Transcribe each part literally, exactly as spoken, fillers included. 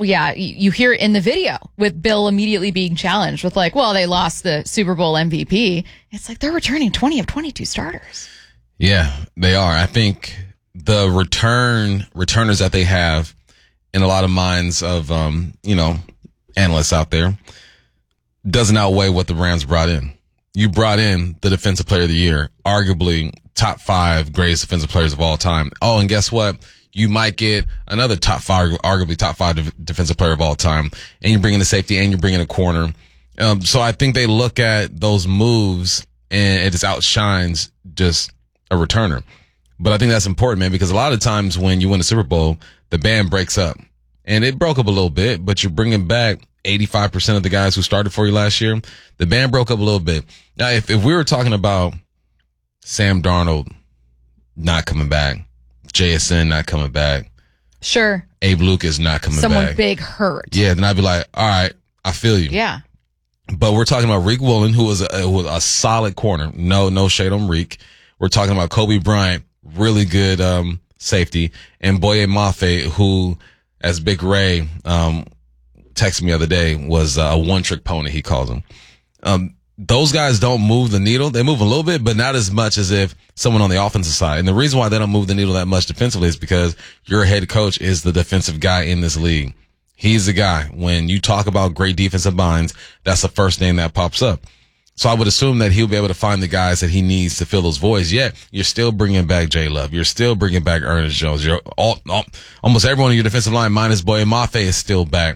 yeah, you hear it in the video with Bill immediately being challenged with like, well, they lost the Super Bowl M V P. It's like they're returning twenty of twenty-two starters. Yeah, they are. I think the return returners that they have in a lot of minds of, um, you know, analysts out there doesn't outweigh what the Rams brought in. You brought in the defensive player of the year, arguably top five greatest defensive players of all time. Oh, and guess what? You might get another top five, arguably top five de- defensive player of all time. And you bring in a safety and you bring in a corner. Um, so I think they look at those moves and it just outshines just a returner. But I think that's important, man, because a lot of times when you win a Super Bowl, the band breaks up. And it broke up a little bit, but you're bringing back eighty-five percent of the guys who started for you last year. The band broke up a little bit. Now, if, if we were talking about Sam Darnold not coming back, J S N not coming back, sure, Abe Lucas not coming someone back, someone big hurt, yeah, then I'd be like, all right, I feel you. Yeah. But we're talking about Reek Woolen, who was a, who was a solid corner. No, no shade on Reek. We're talking about Kobe Bryant, really good um, safety, and Boye Mafe, who, as Big Ray um, texted me the other day, was a one-trick pony, he calls him. Um, those guys don't move the needle. They move a little bit, but not as much as if someone on the offensive side. And the reason why they don't move the needle that much defensively is because your head coach is the defensive guy in this league. He's the guy. When you talk about great defensive minds, that's the first name that pops up. So I would assume that he'll be able to find the guys that he needs to fill those voids. Yet you're still bringing back J Love. You're still bringing back Ernest Jones. You're all, all, almost everyone on your defensive line, minus Boye Mafe, is still back.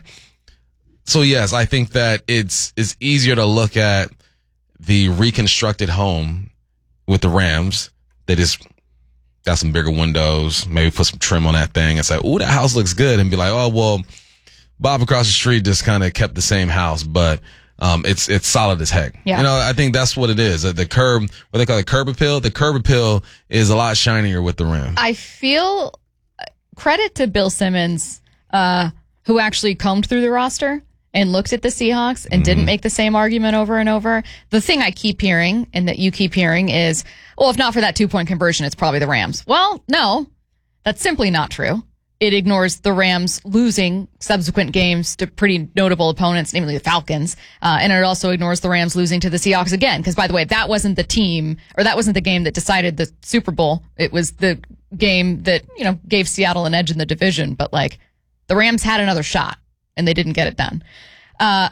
So yes, I think that it's it's easier to look at the reconstructed home with the Rams. They just got some bigger windows, maybe put some trim on that thing and say, "Ooh, that house looks good," and be like, "Oh well, Bob across the street just kind of kept the same house, but." Um, it's, it's solid as heck. Yeah. You know, I think that's what it is. The curb, what they call it, curb appeal. The curb appeal is a lot shinier with the rim. I feel credit to Bill Simmons, uh, who actually combed through the roster and looked at the Seahawks and mm-hmm. didn't make the same argument over and over. The thing I keep hearing and that you keep hearing is, well, if not for that two point conversion, it's probably the Rams. Well, no, that's simply not true. It ignores the Rams losing subsequent games to pretty notable opponents, namely the Falcons. Uh, and it also ignores the Rams losing to the Seahawks again. Because, by the way, that wasn't the team, or that wasn't the game that decided the Super Bowl. It was the game that, you know, gave Seattle an edge in the division. But, like, the Rams had another shot, and they didn't get it done. Uh,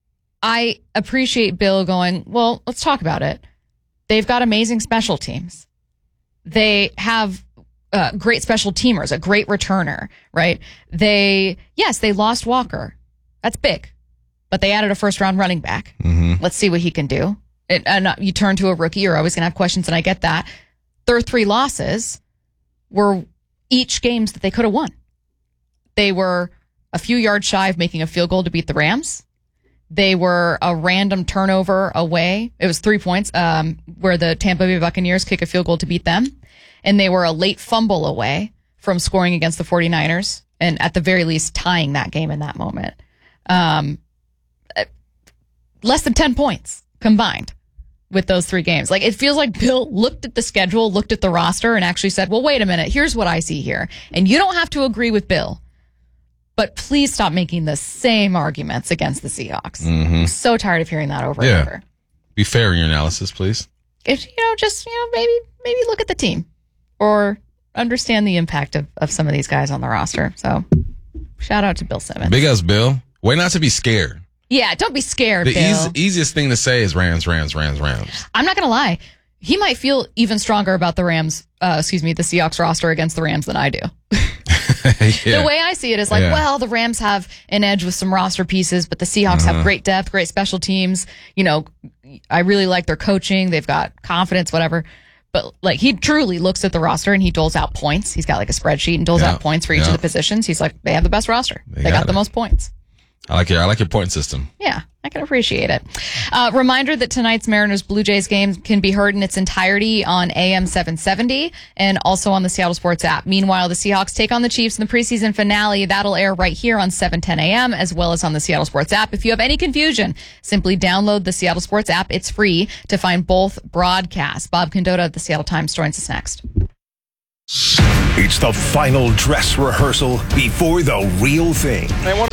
I appreciate Bill going, well, let's talk about it. They've got amazing special teams. They have... Uh, great special teamers, a great returner, right? They, yes, they lost Walker. That's big. But they added a first round running back. Mm-hmm. Let's see what he can do. It, and uh, you turn to a rookie, you're always going to have questions, and I get that. Their three losses were each games that they could have won. They were a few yards shy of making a field goal to beat the Rams. They were a random turnover away. It was three points, um, where the Tampa Bay Buccaneers kick a field goal to beat them. And they were a late fumble away from scoring against the 49ers and at the very least tying that game in that moment. Um, less than ten points combined with those three games. Like, it feels like Bill looked at the schedule, looked at the roster, and actually said, well, wait a minute, here's what I see here. And you don't have to agree with Bill, but please stop making the same arguments against the Seahawks. Mm-hmm. I'm so tired of hearing that over yeah. and over. Be fair in your analysis, please. If, you know, just, you know, maybe, maybe look at the team. Or understand the impact of, of some of these guys on the roster. So, shout out to Bill Simmons. Big ass Bill. Way not to be scared. Yeah, don't be scared, the Bill. The easy, easiest thing to say is Rams, Rams, Rams, Rams. I'm not going to lie. He might feel even stronger about the Rams, uh, excuse me, the Seahawks roster against the Rams than I do. yeah. The way I see it is like, yeah. well, the Rams have an edge with some roster pieces, but the Seahawks uh-huh. have great depth, great special teams. You know, I really like their coaching. They've got confidence, whatever. But, like, he truly looks at the roster and he doles out points. He's got, like, a spreadsheet and doles yeah, out points for each yeah. of the positions. He's like, they have the best roster. They, they got, got the most points. I like your I like your point system. Yeah, I can appreciate it. Uh, reminder that tonight's Mariners Blue Jays game can be heard in its entirety on A M seven seventy and also on the Seattle Sports app. Meanwhile, the Seahawks take on the Chiefs in the preseason finale. That'll air right here on seven ten a.m. as well as on the Seattle Sports app. If you have any confusion, simply download the Seattle Sports app. It's free to find both broadcasts. Bob Condotta of the Seattle Times joins us next. It's the final dress rehearsal before the real thing. I want to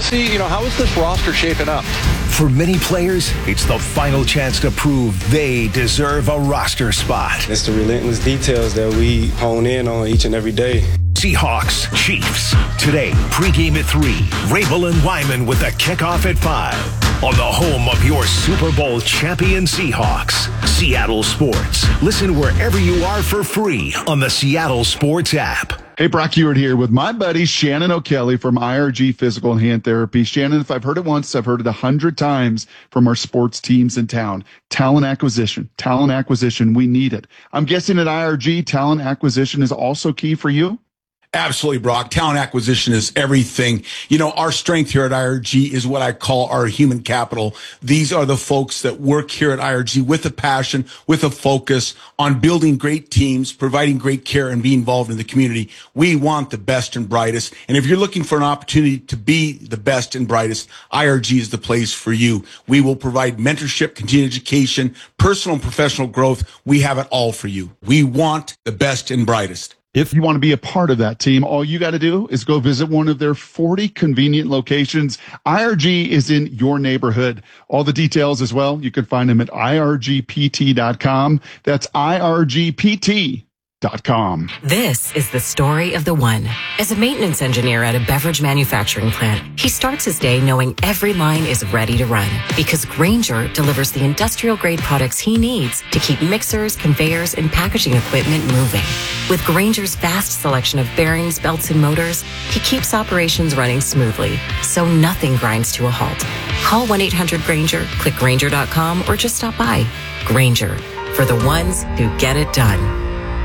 see, you know, how is this roster shaping up? For many players, it's the final chance to prove they deserve a roster spot. It's the relentless details that we hone in on each and every day. Seahawks, Chiefs. Today, pregame at three. Rabel and Wyman with the kickoff at five. On the home of your Super Bowl champion Seahawks, Seattle Sports. Listen wherever you are for free on the Seattle Sports app. Hey, Brock Ewart here with my buddy Shannon O'Kelly from I R G Physical and Hand Therapy. Shannon, if I've heard it once, I've heard it a hundred times from our sports teams in town. Talent acquisition, talent acquisition, we need it. I'm guessing at I R G, talent acquisition is also key for you? Absolutely, Brock. Talent acquisition is everything. You know, our strength here at I R G is what I call our human capital. These are the folks that work here at I R G with a passion, with a focus on building great teams, providing great care, and being involved in the community. We want the best and brightest. And if you're looking for an opportunity to be the best and brightest, I R G is the place for you. We will provide mentorship, continuing education, personal and professional growth. We have it all for you. We want the best and brightest. If you want to be a part of that team, all you got to do is go visit one of their forty convenient locations. I R G is in your neighborhood. All the details as well, you can find them at I R G P T dot com. That's I R G P T dot com. This is the story of the one. As a maintenance engineer at a beverage manufacturing plant, he starts his day knowing every line is ready to run because Grainger delivers the industrial-grade products he needs to keep mixers, conveyors, and packaging equipment moving. With Grainger's vast selection of bearings, belts, and motors, he keeps operations running smoothly, so nothing grinds to a halt. Call one eight hundred Grainger, click Grainger dot com, or just stop by. Grainger, for the ones who get it done.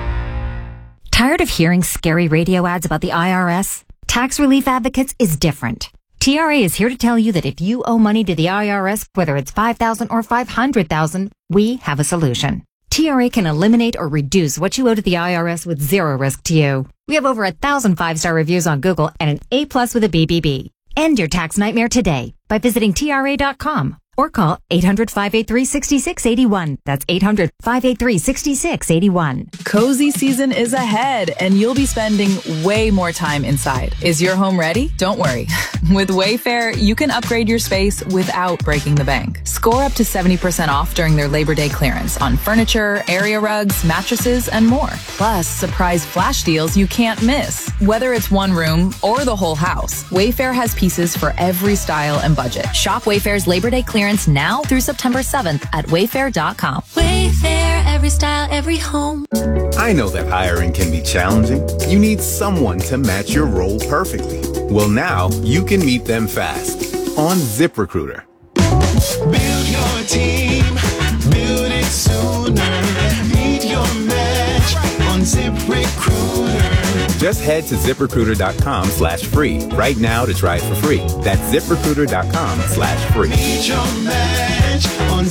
Tired of hearing scary radio ads about the I R S? Tax Relief Advocates is different. T R A is here to tell you that if you owe money to the I R S, whether it's five thousand dollars or five hundred thousand dollars, we have a solution. T R A can eliminate or reduce what you owe to the I R S with zero risk to you. We have over a thousand five-star reviews on Google and an A plus with a B B B. End your tax nightmare today by visiting T R A dot com. Or call eight hundred, five eight three, six six eight one. That's eight hundred, five eight three, six six eight one. Cozy season is ahead, and you'll be spending way more time inside. Is your home ready? Don't worry. With Wayfair, you can upgrade your space without breaking the bank. Score up to seventy percent off during their Labor Day clearance on furniture, area rugs, mattresses, and more. Plus, surprise flash deals you can't miss. Whether it's one room or the whole house, Wayfair has pieces for every style and budget. Shop Wayfair's Labor Day clearance now through September seventh at wayfair dot com. Wayfair, every style, every home. I know that hiring can be challenging. You need someone to match your role perfectly. Well, now you can meet them fast on ZipRecruiter. Build your team, build it sooner. Meet your match on ZipRecruiter. Just head to ZipRecruiter dot com slash free right now to try it for free. That's ZipRecruiter dot com slash free. Meet your match on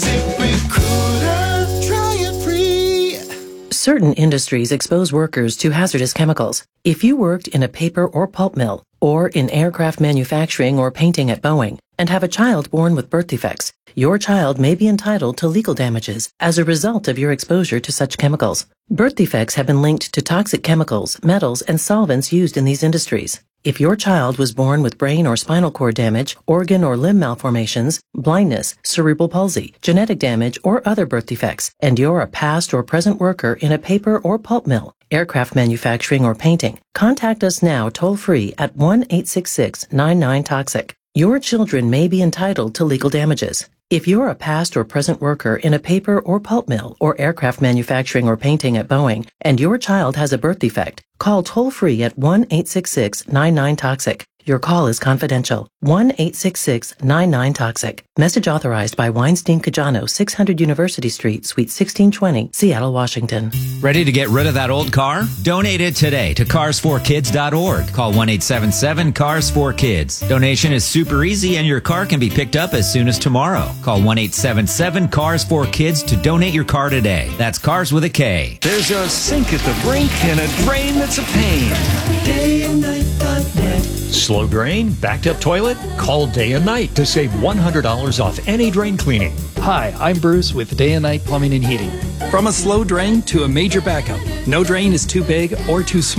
ZipRecruiter. Try it free. Certain industries expose workers to hazardous chemicals. If you worked in a paper or pulp mill, or in aircraft manufacturing or painting at Boeing, and have a child born with birth defects, your child may be entitled to legal damages as a result of your exposure to such chemicals. Birth defects have been linked to toxic chemicals, metals, and solvents used in these industries. If your child was born with brain or spinal cord damage, organ or limb malformations, blindness, cerebral palsy, genetic damage, or other birth defects, and you're a past or present worker in a paper or pulp mill, aircraft manufacturing, or painting, contact us now toll-free at one eight six six, nine nine, toxic. Your children may be entitled to legal damages. If you're a past or present worker in a paper or pulp mill or aircraft manufacturing or painting at Boeing, and your child has a birth defect, call toll-free at one eight six six, nine nine, toxic. Your call is confidential. one eight six six, nine nine, toxic. Message authorized by Weinstein Cajano, six hundred University Street, Suite sixteen twenty, Seattle, Washington. Ready to get rid of that old car? Donate it today to cars for kids dot org. Call one eight seven seven, cars for kids. Donation is super easy and your car can be picked up as soon as tomorrow. Call one eight seven seven, cars for kids to donate your car today. That's cars with a K. There's a sink at the brink and a drain that's a pain. Day and night dot net. Slow drain? Backed up toilet? Call Day and Night to save one hundred dollars off any drain cleaning. Hi, I'm Bruce with Day and Night Plumbing and Heating. From a slow drain to a major backup, no drain is too big or too small.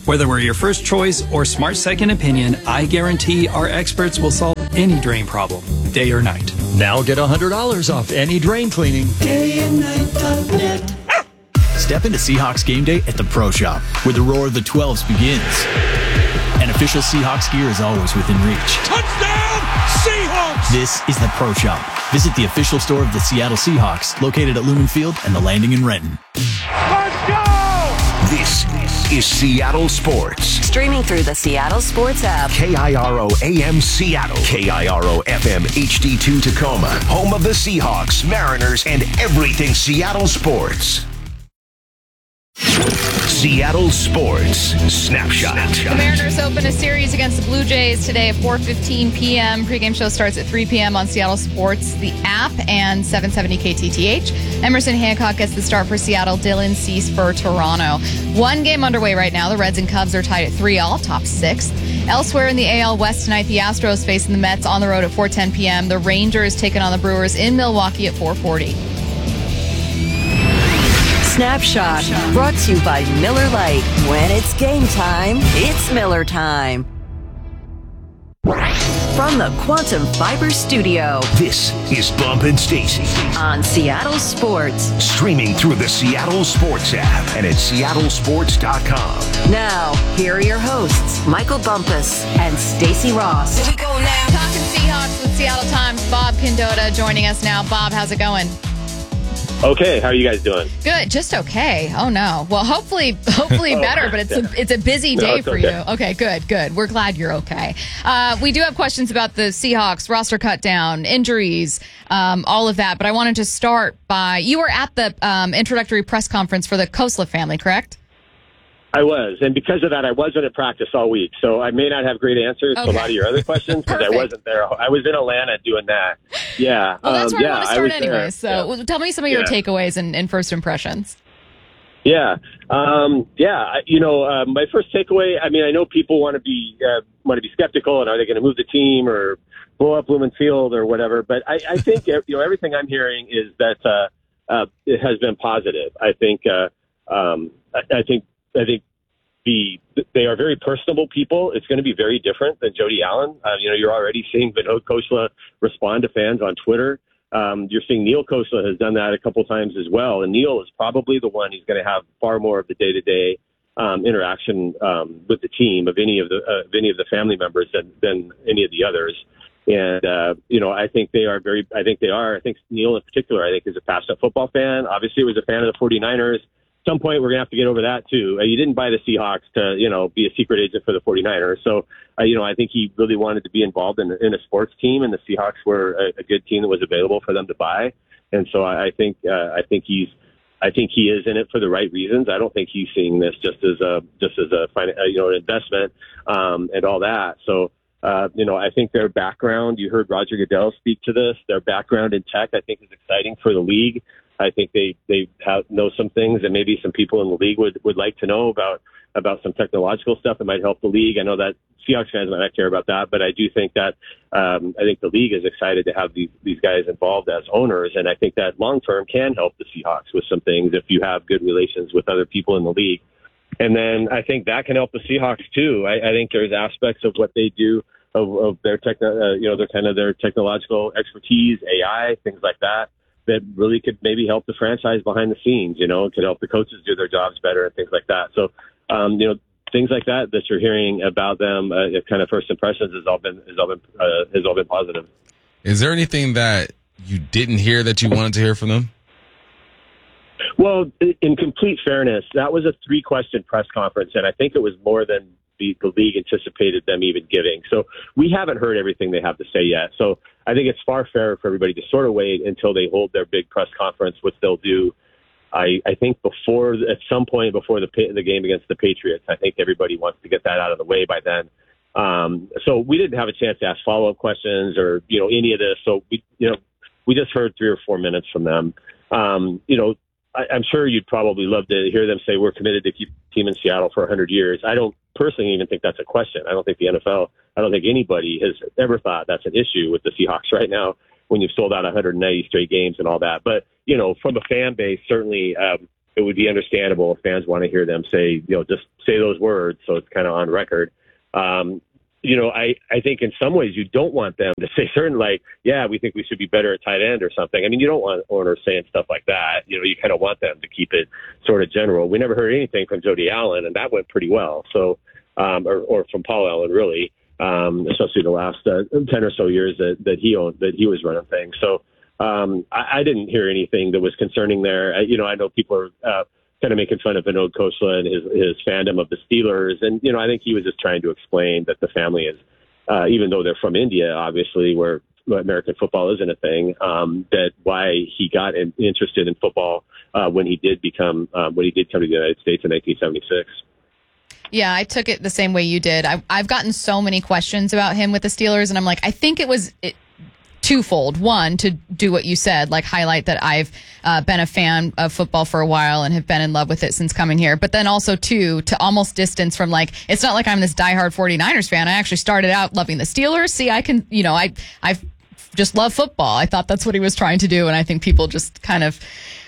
Whether we're your first choice or smart second opinion, I guarantee our experts will solve any drain problem, day or night. Now get one hundred dollars off any drain cleaning. day and night dot net. Step into Seahawks game day at the Pro Shop, where the roar of the twelves begins. And official Seahawks gear is always within reach. Touchdown, Seahawks! This is the Pro Shop. Visit the official store of the Seattle Seahawks, located at Lumen Field and the Landing in Renton. Let's go! This is Seattle Sports. Streaming through the Seattle Sports app. K I R O A M Seattle. K I R O F M H D two Tacoma. Home of the Seahawks, Mariners, and everything Seattle sports. Seattle Sports Snapshot. The Mariners open a series against the Blue Jays today at four fifteen p.m. Pregame show starts at three p.m. on Seattle Sports, the app, and seven seventy K T T H. Emerson Hancock gets the start for Seattle. Dylan Cease for Toronto. One game underway right now. The Reds and Cubs are tied at three all, top sixth. Elsewhere in the A L West tonight, the Astros facing the Mets on the road at four ten p.m. The Rangers taking on the Brewers in Milwaukee at four forty. Snapshot, brought to you by Miller Lite. When it's game time, it's Miller time. From the Quantum Fiber Studio, this is Bump and Stacy on Seattle Sports. Streaming through the Seattle Sports app and at seattle sports dot com. Now, here are your hosts, Michael Bumpus and Stacy Ross. Here we go now. Talking Seahawks with Seattle Times. Bob Condotta joining us now. Bob, how's it going? Okay, how are you guys doing? Good, just okay. Oh no. Well, hopefully, hopefully oh, better. But it's yeah. a it's a busy No, day it's for okay. you. Okay, good, good. We're glad you're okay. Uh, we do have questions about the Seahawks roster cut down, injuries, um, all of that. But I wanted to start by you were at the um, introductory press conference for the Kosla family, correct? I was, and because of that, I wasn't at practice all week, so I may not have great answers Okay. to a lot of your other questions because I wasn't there. I was in Atlanta doing that. Yeah. Well, that's um, where yeah, I want to I start was anyway. there. So Yeah. well, tell me some of your Yeah. takeaways and, and first impressions. Yeah, um, yeah. I- You know, uh, my first takeaway. I mean, I know people want to be uh, want to be skeptical, and are they going to move the team or blow up Lumen Field or whatever? But I, I think you know everything I'm hearing is that uh, uh, it has been positive. I think. Uh, um, I, I think. I think. The, they are very personable people. It's going to be very different than Jody Allen. Uh, you know, you're already seeing Vinod Khosla respond to fans on Twitter. Um, you're seeing Neil Khosla has done that a couple times as well. And Neil is probably the one who's going to have far more of the day-to-day um, interaction um, with the team of any of the uh, of any of the family members than, than any of the others. And uh, you know, I think they are very. I think they are. I think Neil in particular. I think is a passionate football fan. Obviously, was a fan of the forty-niners. Some point we're gonna have to get over that too. Uh, you didn't buy the Seahawks to, you know, be a secret agent for the forty-niners. So, uh, you know, I think he really wanted to be involved in, in a sports team, and the Seahawks were a, a good team that was available for them to buy. And so I, I think, uh, I think he's, I think he is in it for the right reasons. I don't think he's seeing this just as a, just as a, fin- uh, you know, an investment, um, and all that. So, uh, you know, I think their background, you heard Roger Goodell speak to this, their background in tech, I think is exciting for the league. I think they, they have, know some things that maybe some people in the league would, would like to know about, about some technological stuff that might help the league. I know that Seahawks fans might not care about that, but I do think that, um, I think the league is excited to have these, these guys involved as owners. And I think that long term can help the Seahawks with some things if you have good relations with other people in the league. And then I think that can help the Seahawks too. I, I think there's aspects of what they do of, of their tech, uh, you know, their kind of their technological expertise, A I, things like that, that really could maybe help the franchise behind the scenes. You know, it could help the coaches do their jobs better and things like that. So, um, you know, things like that that you're hearing about them, uh, kind of first impressions has all been has all been uh, has all been positive. Is there anything that you didn't hear that you wanted to hear from them? Well, in complete fairness, that was a three-question press conference, and I think it was more than the, the league anticipated them even giving. So we haven't heard everything they have to say yet. So I think it's far fairer for everybody to sort of wait until they hold their big press conference, which they'll do, I, I think, before at some point before the the game against the Patriots. I think everybody wants to get that out of the way by then. Um, so we didn't have a chance to ask follow-up questions or, you know, any of this. So we, you know, we just heard three or four minutes from them. Um, you know, I, I'm sure you'd probably love to hear them say we're committed to keep the team in Seattle for one hundred years. I don't personally even think that's a question. I don't think the N F L, I don't think anybody has ever thought that's an issue with the Seahawks right now when you've sold out one hundred ninety straight games and all that. But, you know, from a fan base, certainly, um, it would be understandable if fans want to hear them say, you know, just say those words. So it's kind of on record. Um, you know, I, I think in some ways you don't want them to say certain, like, yeah, we think we should be better at tight end or something. I mean, you don't want owners saying stuff like that. You know, you kind of want them to keep it sort of general. We never heard anything from Jody Allen, and that went pretty well. So, um, or, or from Paul Allen, really, um, especially the last uh, ten or so years that, that he owned, that he was running things. So um, I, I didn't hear anything that was concerning there. I, you know, I know people are uh, kind of making fun of Vinod Khosla and his, his fandom of the Steelers. And, you know, I think he was just trying to explain that the family is, uh, even though they're from India, obviously, where American football isn't a thing, um, that why he got in, interested in football uh, when he did become, um, when he did come to the United States in nineteen seventy-six. Yeah, I took it the same way you did. I've, I've gotten so many questions about him with the Steelers, and I'm like, I think it was it, twofold. One, to do what you said, like highlight that I've uh, been a fan of football for a while and have been in love with it since coming here. But then also, two, to almost distance from, like, it's not like I'm this diehard 49ers fan. I actually started out loving the Steelers. See, I can, you know, I I just love football. I thought that's what he was trying to do, and I think people just kind of,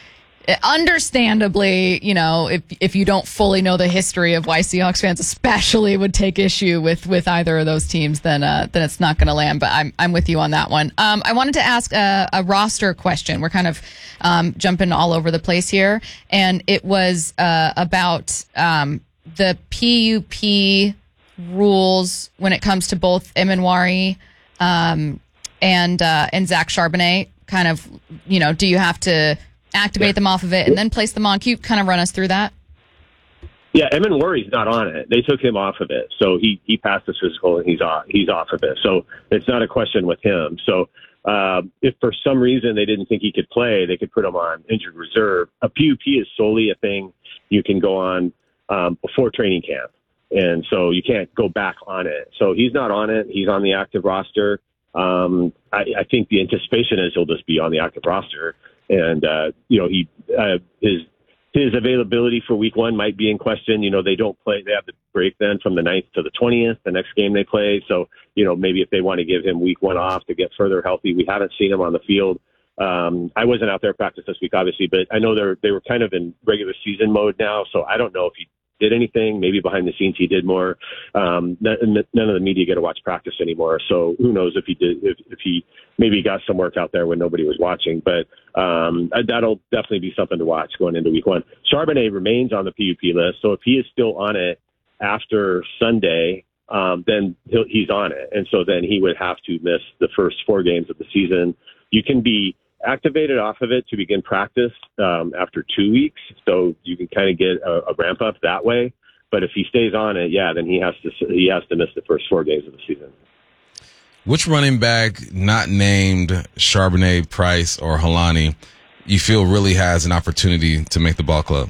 understandably, you know, if if you don't fully know the history of why Seahawks fans especially would take issue with, with either of those teams, then uh, then it's not going to land. But I'm I'm with you on that one. Um, I wanted to ask a, a roster question. We're kind of um, jumping all over the place here, and it was uh, about um, the P U P rules when it comes to both Emanwari um, and uh, and Zach Charbonnet. Kind of, you know, do you have to activate them off of it and then place them on? Can you kind of run us through that? Yeah, Emanwari's not on it. They took him off of it, so he he passed his physical and he's off. He's off of it, so it's not a question with him. So uh, if for some reason they didn't think he could play, they could put him on injured reserve. A P U P is solely a thing you can go on um, before training camp, and so you can't go back on it. So he's not on it. He's on the active roster. Um, I, I think the anticipation is he'll just be on the active roster. And, uh, you know, he, uh, his, his availability for week one might be in question. You know, they don't play, they have the break then from the ninth to the twentieth, the next game they play. So, you know, maybe if they want to give him week one off to get further healthy, we haven't seen him on the field. Um, I wasn't out there practice this week, obviously, but I know they're, they were kind of in regular season mode now. So I don't know if he did anything. Maybe behind the scenes he did more. Um, none, none of the media get to watch practice anymore. So who knows if he did, if, if he maybe got some work out there when nobody was watching. But um, that'll definitely be something to watch going into week one. Charbonnet remains on the P U P list. So if he is still on it after Sunday, um, then he'll, he's on it. And so then he would have to miss the first four games of the season. You can be activated off of it to begin practice um, after two weeks. So you can kind of get a, a ramp up that way. But if he stays on it, yeah, then he has to he has to miss the first four games of the season. Which running back not named Charbonnet, Price, or Holani you feel really has an opportunity to make the ball club?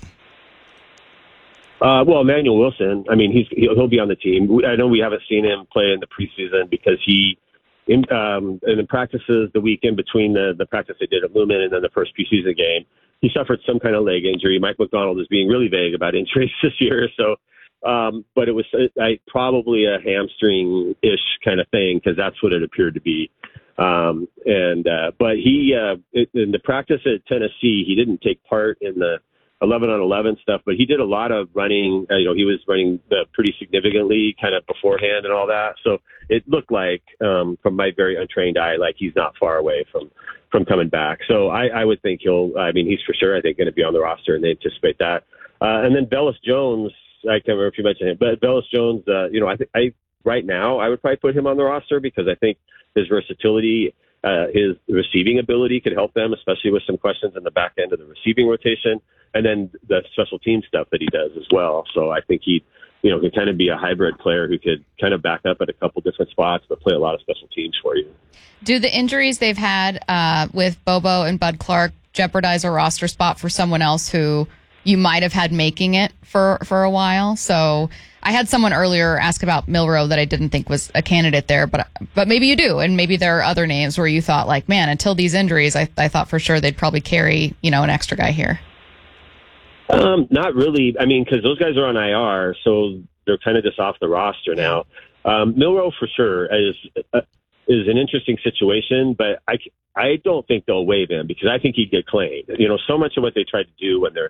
Uh, well, Emmanuel Wilson. I mean, he's he'll, he'll be on the team. I know we haven't seen him play in the preseason because he In, um, in the practices the week in between the, the practice they did at Lumen and then the first preseason game, he suffered some kind of leg injury. Mike McDonald is being really vague about injuries this year. So, um, but it was uh, probably a hamstring-ish kind of thing because that's what it appeared to be. Um, and uh, but he uh, in the practice at Tennessee, he didn't take part in the eleven on eleven stuff, but he did a lot of running. Uh, you know, he was running uh, pretty significantly kind of beforehand and all that. So it looked like, um, from my very untrained eye, like he's not far away from, from coming back. So I, I would think he'll, I mean, he's for sure, I think, going to be on the roster, and they anticipate that. Uh, and then Velus Jones, I can't remember if you mentioned him, but Velus Jones, uh, you know, I think I, right now, I would probably put him on the roster because I think his versatility, uh, his receiving ability could help them, especially with some questions in the back end of the receiving rotation. And then the special team stuff that he does as well. So I think he, you know, can kind of be a hybrid player who could kind of back up at a couple different spots, but play a lot of special teams for you. Do the injuries they've had uh, with Bobo and Bud Clark jeopardize a roster spot for someone else who you might have had making it for, for a while? So I had someone earlier ask about Milroe that I didn't think was a candidate there, but but maybe you do, and maybe there are other names where you thought, like, man, until these injuries, I, I thought for sure they'd probably carry, you know, an extra guy here. Um, not really. I mean, because those guys are on I R, so they're kind of just off the roster now. Um, Milroe for sure is uh, is an interesting situation, but I, I don't think they'll waive him because I think he'd get claimed. You know, so much of what they tried to do when they're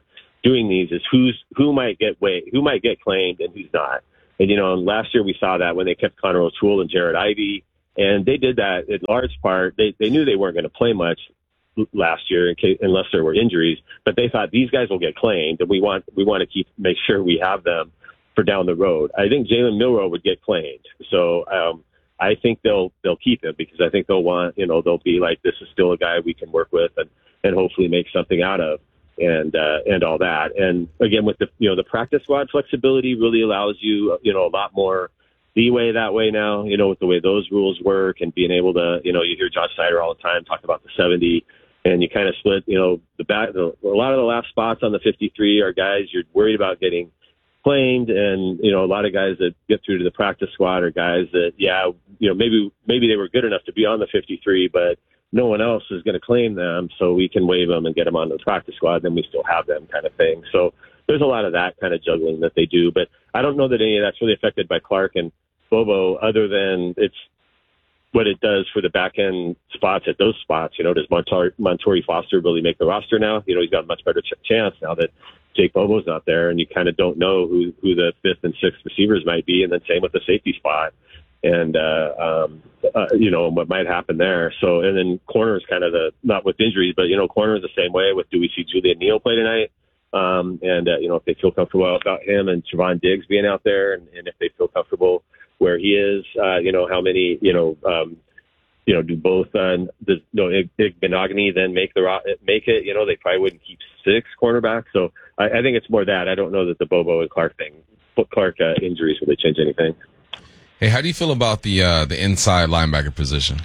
doing these is who's who might get way, who might get claimed and who's not. And, you know, last year we saw that when they kept Connor O'Toole and Jared Ivey, and they did that in large part. They they knew they weren't going to play much last year in case, unless there were injuries, but they thought these guys will get claimed, and we want we want to keep make sure we have them for down the road. I think Jalen Milroe would get claimed, so um, I think they'll they'll keep him because I think they'll want you know they'll be like, this is still a guy we can work with and and hopefully make something out of. And, uh, and all that. And again, with the, you know, the practice squad flexibility really allows you, you know, a lot more leeway that way now, you know, with the way those rules work and being able to, you know, you hear Josh Snyder all the time talk about the seventy and you kind of split, you know, the back, the, a lot of the last spots on the fifty-three are guys you're worried about getting claimed. And, you know, a lot of guys that get through to the practice squad are guys that, yeah, you know, maybe, maybe they were good enough to be on the fifty-three, but no one else is going to claim them, so we can waive them and get them on the practice squad, then we still have them kind of thing. So there's a lot of that kind of juggling that they do, but I don't know that any of that's really affected by Clark and Bobo other than it's what it does for the back end spots at those spots. You know, does Montori, Montori Foster really make the roster now? You know, he's got a much better ch- chance now that Jake Bobo's not there, and you kind of don't know who, who the fifth and sixth receivers might be, and then same with the safety spot. And, uh, um, uh, you know, what might happen there. So, and then corner is kind of the, not with injuries, but, you know, corner is the same way with, do we see Julian Neal play tonight? Um, and, uh, you know, if they feel comfortable about him and Trevon Diggs being out there and, and if they feel comfortable where he is, uh, you know, how many, you know, um, you know, do both, uh, does, you know, Benogany then make the, make it, you know, they probably wouldn't keep six cornerbacks. So I, I think it's more that. I don't know that the Bobo and Clark thing, Clark uh, injuries, will they change anything? Hey, how do you feel about the uh, the inside linebacker position?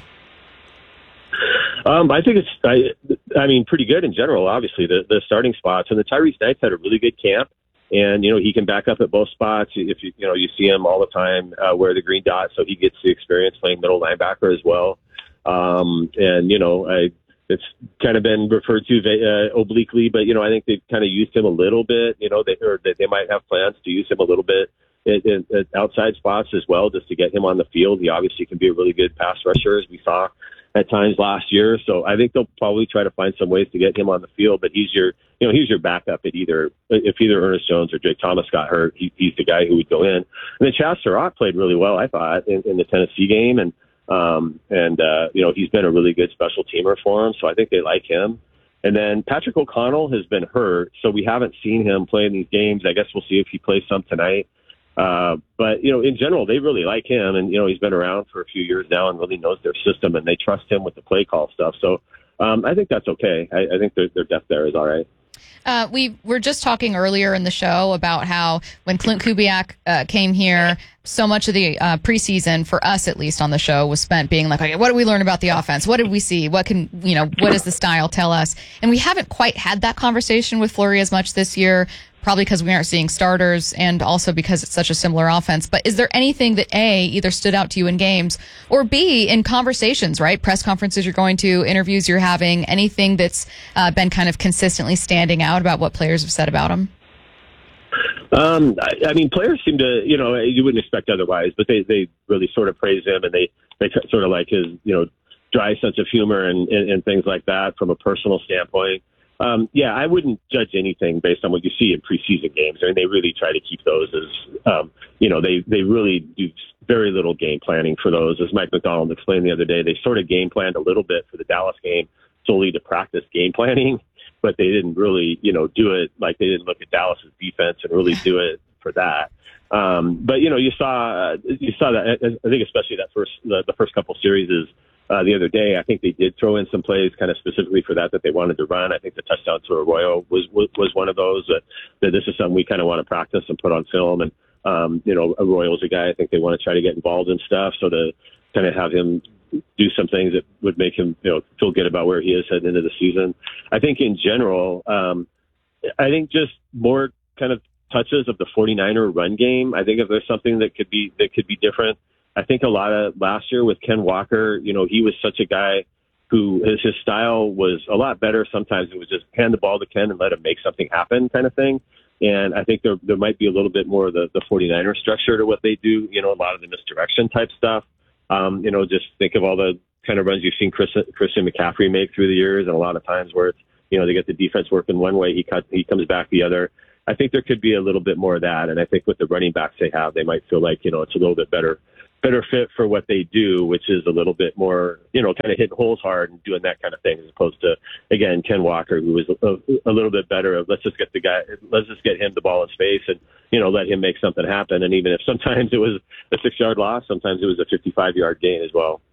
Um, I think it's, I, I mean, pretty good in general. Obviously, the, the starting spots and the Tyrese Knights had a really good camp, and you know he can back up at both spots. If you you know you see him all the time uh, wear the green dot, so he gets the experience playing middle linebacker as well. Um, and you know, I, it's kind of been referred to uh, obliquely, but you know I think they've kind of used him a little bit. You know, they or they, they might have plans to use him a little bit. It, it, it outside spots as well, just to get him on the field. He obviously can be a really good pass rusher, as we saw at times last year. So I think they'll probably try to find some ways to get him on the field. But he's your, you know, he's your backup at either, if either Ernest Jones or Jake Thomas got hurt, he, he's the guy who would go in. And then Chaz Surratt played really well, I thought, in, in the Tennessee game, and um, and uh, you know he's been a really good special teamer for him. So I think they like him. And then Patrick O'Connell has been hurt, so we haven't seen him play in these games. I guess we'll see if he plays some tonight. Uh, but, you know, in general, they really like him. And, you know, he's been around for a few years now and really knows their system, and they trust him with the play call stuff. So um, I think that's okay. I, I think their, their depth there is all right. Uh, we were just talking earlier in the show about how when Clint Kubiak uh, came here, so much of the uh, preseason, for us at least on the show, was spent being like, okay, what did we learn about the offense? What did we see? What can, you know, what does the style tell us? And we haven't quite had that conversation with Fleury as much this year, probably because we aren't seeing starters and also because it's such a similar offense. But is there anything that, A, either stood out to you in games, or B, in conversations, right? Press conferences you're going to, interviews you're having, anything that's uh, been kind of consistently standing out about what players have said about him? Um, I, I mean, players seem to, you know, you wouldn't expect otherwise, but they, they really sort of praise him, and they, they sort of like his, you know, dry sense of humor and, and, and things like that from a personal standpoint. Um, yeah, I wouldn't judge anything based on what you see in preseason games. I mean, they really try to keep those as, um, you know, they, they really do very little game planning for those. As Mike McDonald explained the other day, they sort of game planned a little bit for the Dallas game solely to practice game planning, but they didn't really, you know, do it like they didn't look at Dallas's defense and really do it for that. Um, but, you know, you saw, uh, you saw that, I think especially that first, the, the first couple series is, Uh, the other day, I think they did throw in some plays kind of specifically for that that they wanted to run. I think the touchdown to Arroyo was was, was one of those. That, that this is something we kind of want to practice and put on film. And um, you know, Arroyo's a guy I think they want to try to get involved in stuff. So to kind of have him do some things that would make him, you know, feel good about where he is heading into the season. I think in general, um, I think just more kind of touches of the 49er run game. I think if there's something that could be that could be different. I think a lot of last year with Ken Walker, you know, he was such a guy who his, his style was a lot better. Sometimes it was just hand the ball to Ken and let him make something happen kind of thing. And I think there there might be a little bit more of the, the 49er structure to what they do, you know, a lot of the misdirection type stuff. Um, you know, just think of all the kind of runs you've seen Chris, Christian McCaffrey make through the years, and a lot of times where it's you know, they get the defense working one way, he cut, he comes back the other. I think there could be a little bit more of that. And I think with the running backs they have, they might feel like, you know, it's a little bit better, better fit for what they do, which is a little bit more, you know, kind of hitting holes hard and doing that kind of thing, as opposed to, again, Ken Walker, who was a, a little bit better of let's just get the guy, let's just get him the ball in space and, you know, let him make something happen. And even if sometimes it was a six yard loss, sometimes it was a fifty-five yard gain as well.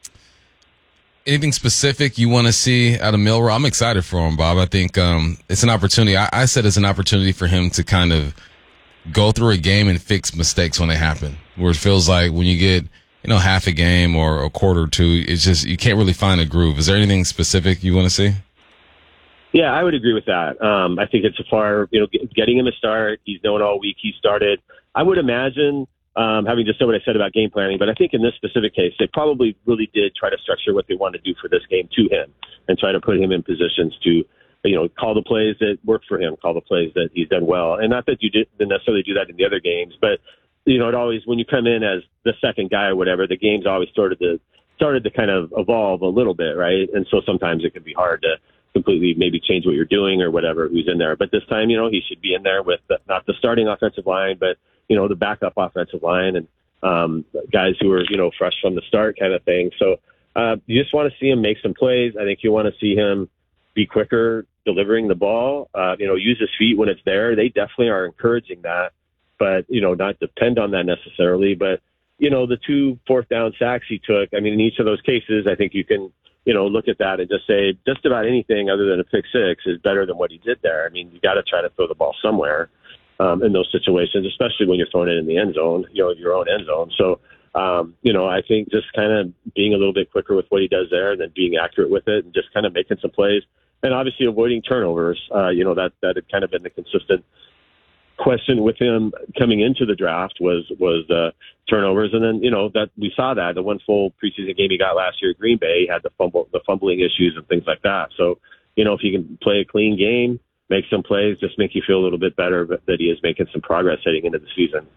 Anything specific you want to see out of Milroe? I'm excited for him, Bob. I think um, it's an opportunity. I, I said it's an opportunity for him to kind of go through a game and fix mistakes when they happen, where it feels like when you get, you know, half a game or a quarter or two, it's just you can't really find a groove. Is there anything specific you want to see? Yeah, I would agree with that. Um, I think it's a far, you know, getting him a start. He's known all week he started. I would imagine, um, having just said what I said about game planning, but I think in this specific case, they probably really did try to structure what they wanted to do for this game to him and try to put him in positions to, you know, call the plays that work for him, call the plays that he's done well. And not that you didn't necessarily do that in the other games, but, you know, it always, when you come in as the second guy or whatever, the game's always started to, started to kind of evolve a little bit, right? And so sometimes it can be hard to completely maybe change what you're doing or whatever, who's in there. But this time, you know, he should be in there with the, not the starting offensive line, but, you know, the backup offensive line and um, guys who are, you know, fresh from the start kind of thing. So uh, you just want to see him make some plays. I think you want to see him be quicker delivering the ball, uh, you know, use his feet when it's there. They definitely are encouraging that, but, you know, not depend on that necessarily. But, you know, the two fourth down sacks he took, I mean, in each of those cases, I think you can, you know, look at that and just say just about anything other than a pick six is better than what he did there. I mean, you got to try to throw the ball somewhere um, in those situations, especially when you're throwing it in the end zone, you know, your own end zone. So, um, you know, I think just kind of being a little bit quicker with what he does there and then being accurate with it and just kind of making some plays and obviously avoiding turnovers. Uh, you know, that, that had kind of been the consistent question with him coming into the draft was was the turnovers, and then you know that we saw that the one full preseason game he got last year at Green Bay he had the fumble, the fumbling issues and things like that. So you know if he can play a clean game, make some plays, just make you feel a little bit better that he is making some progress heading into the season.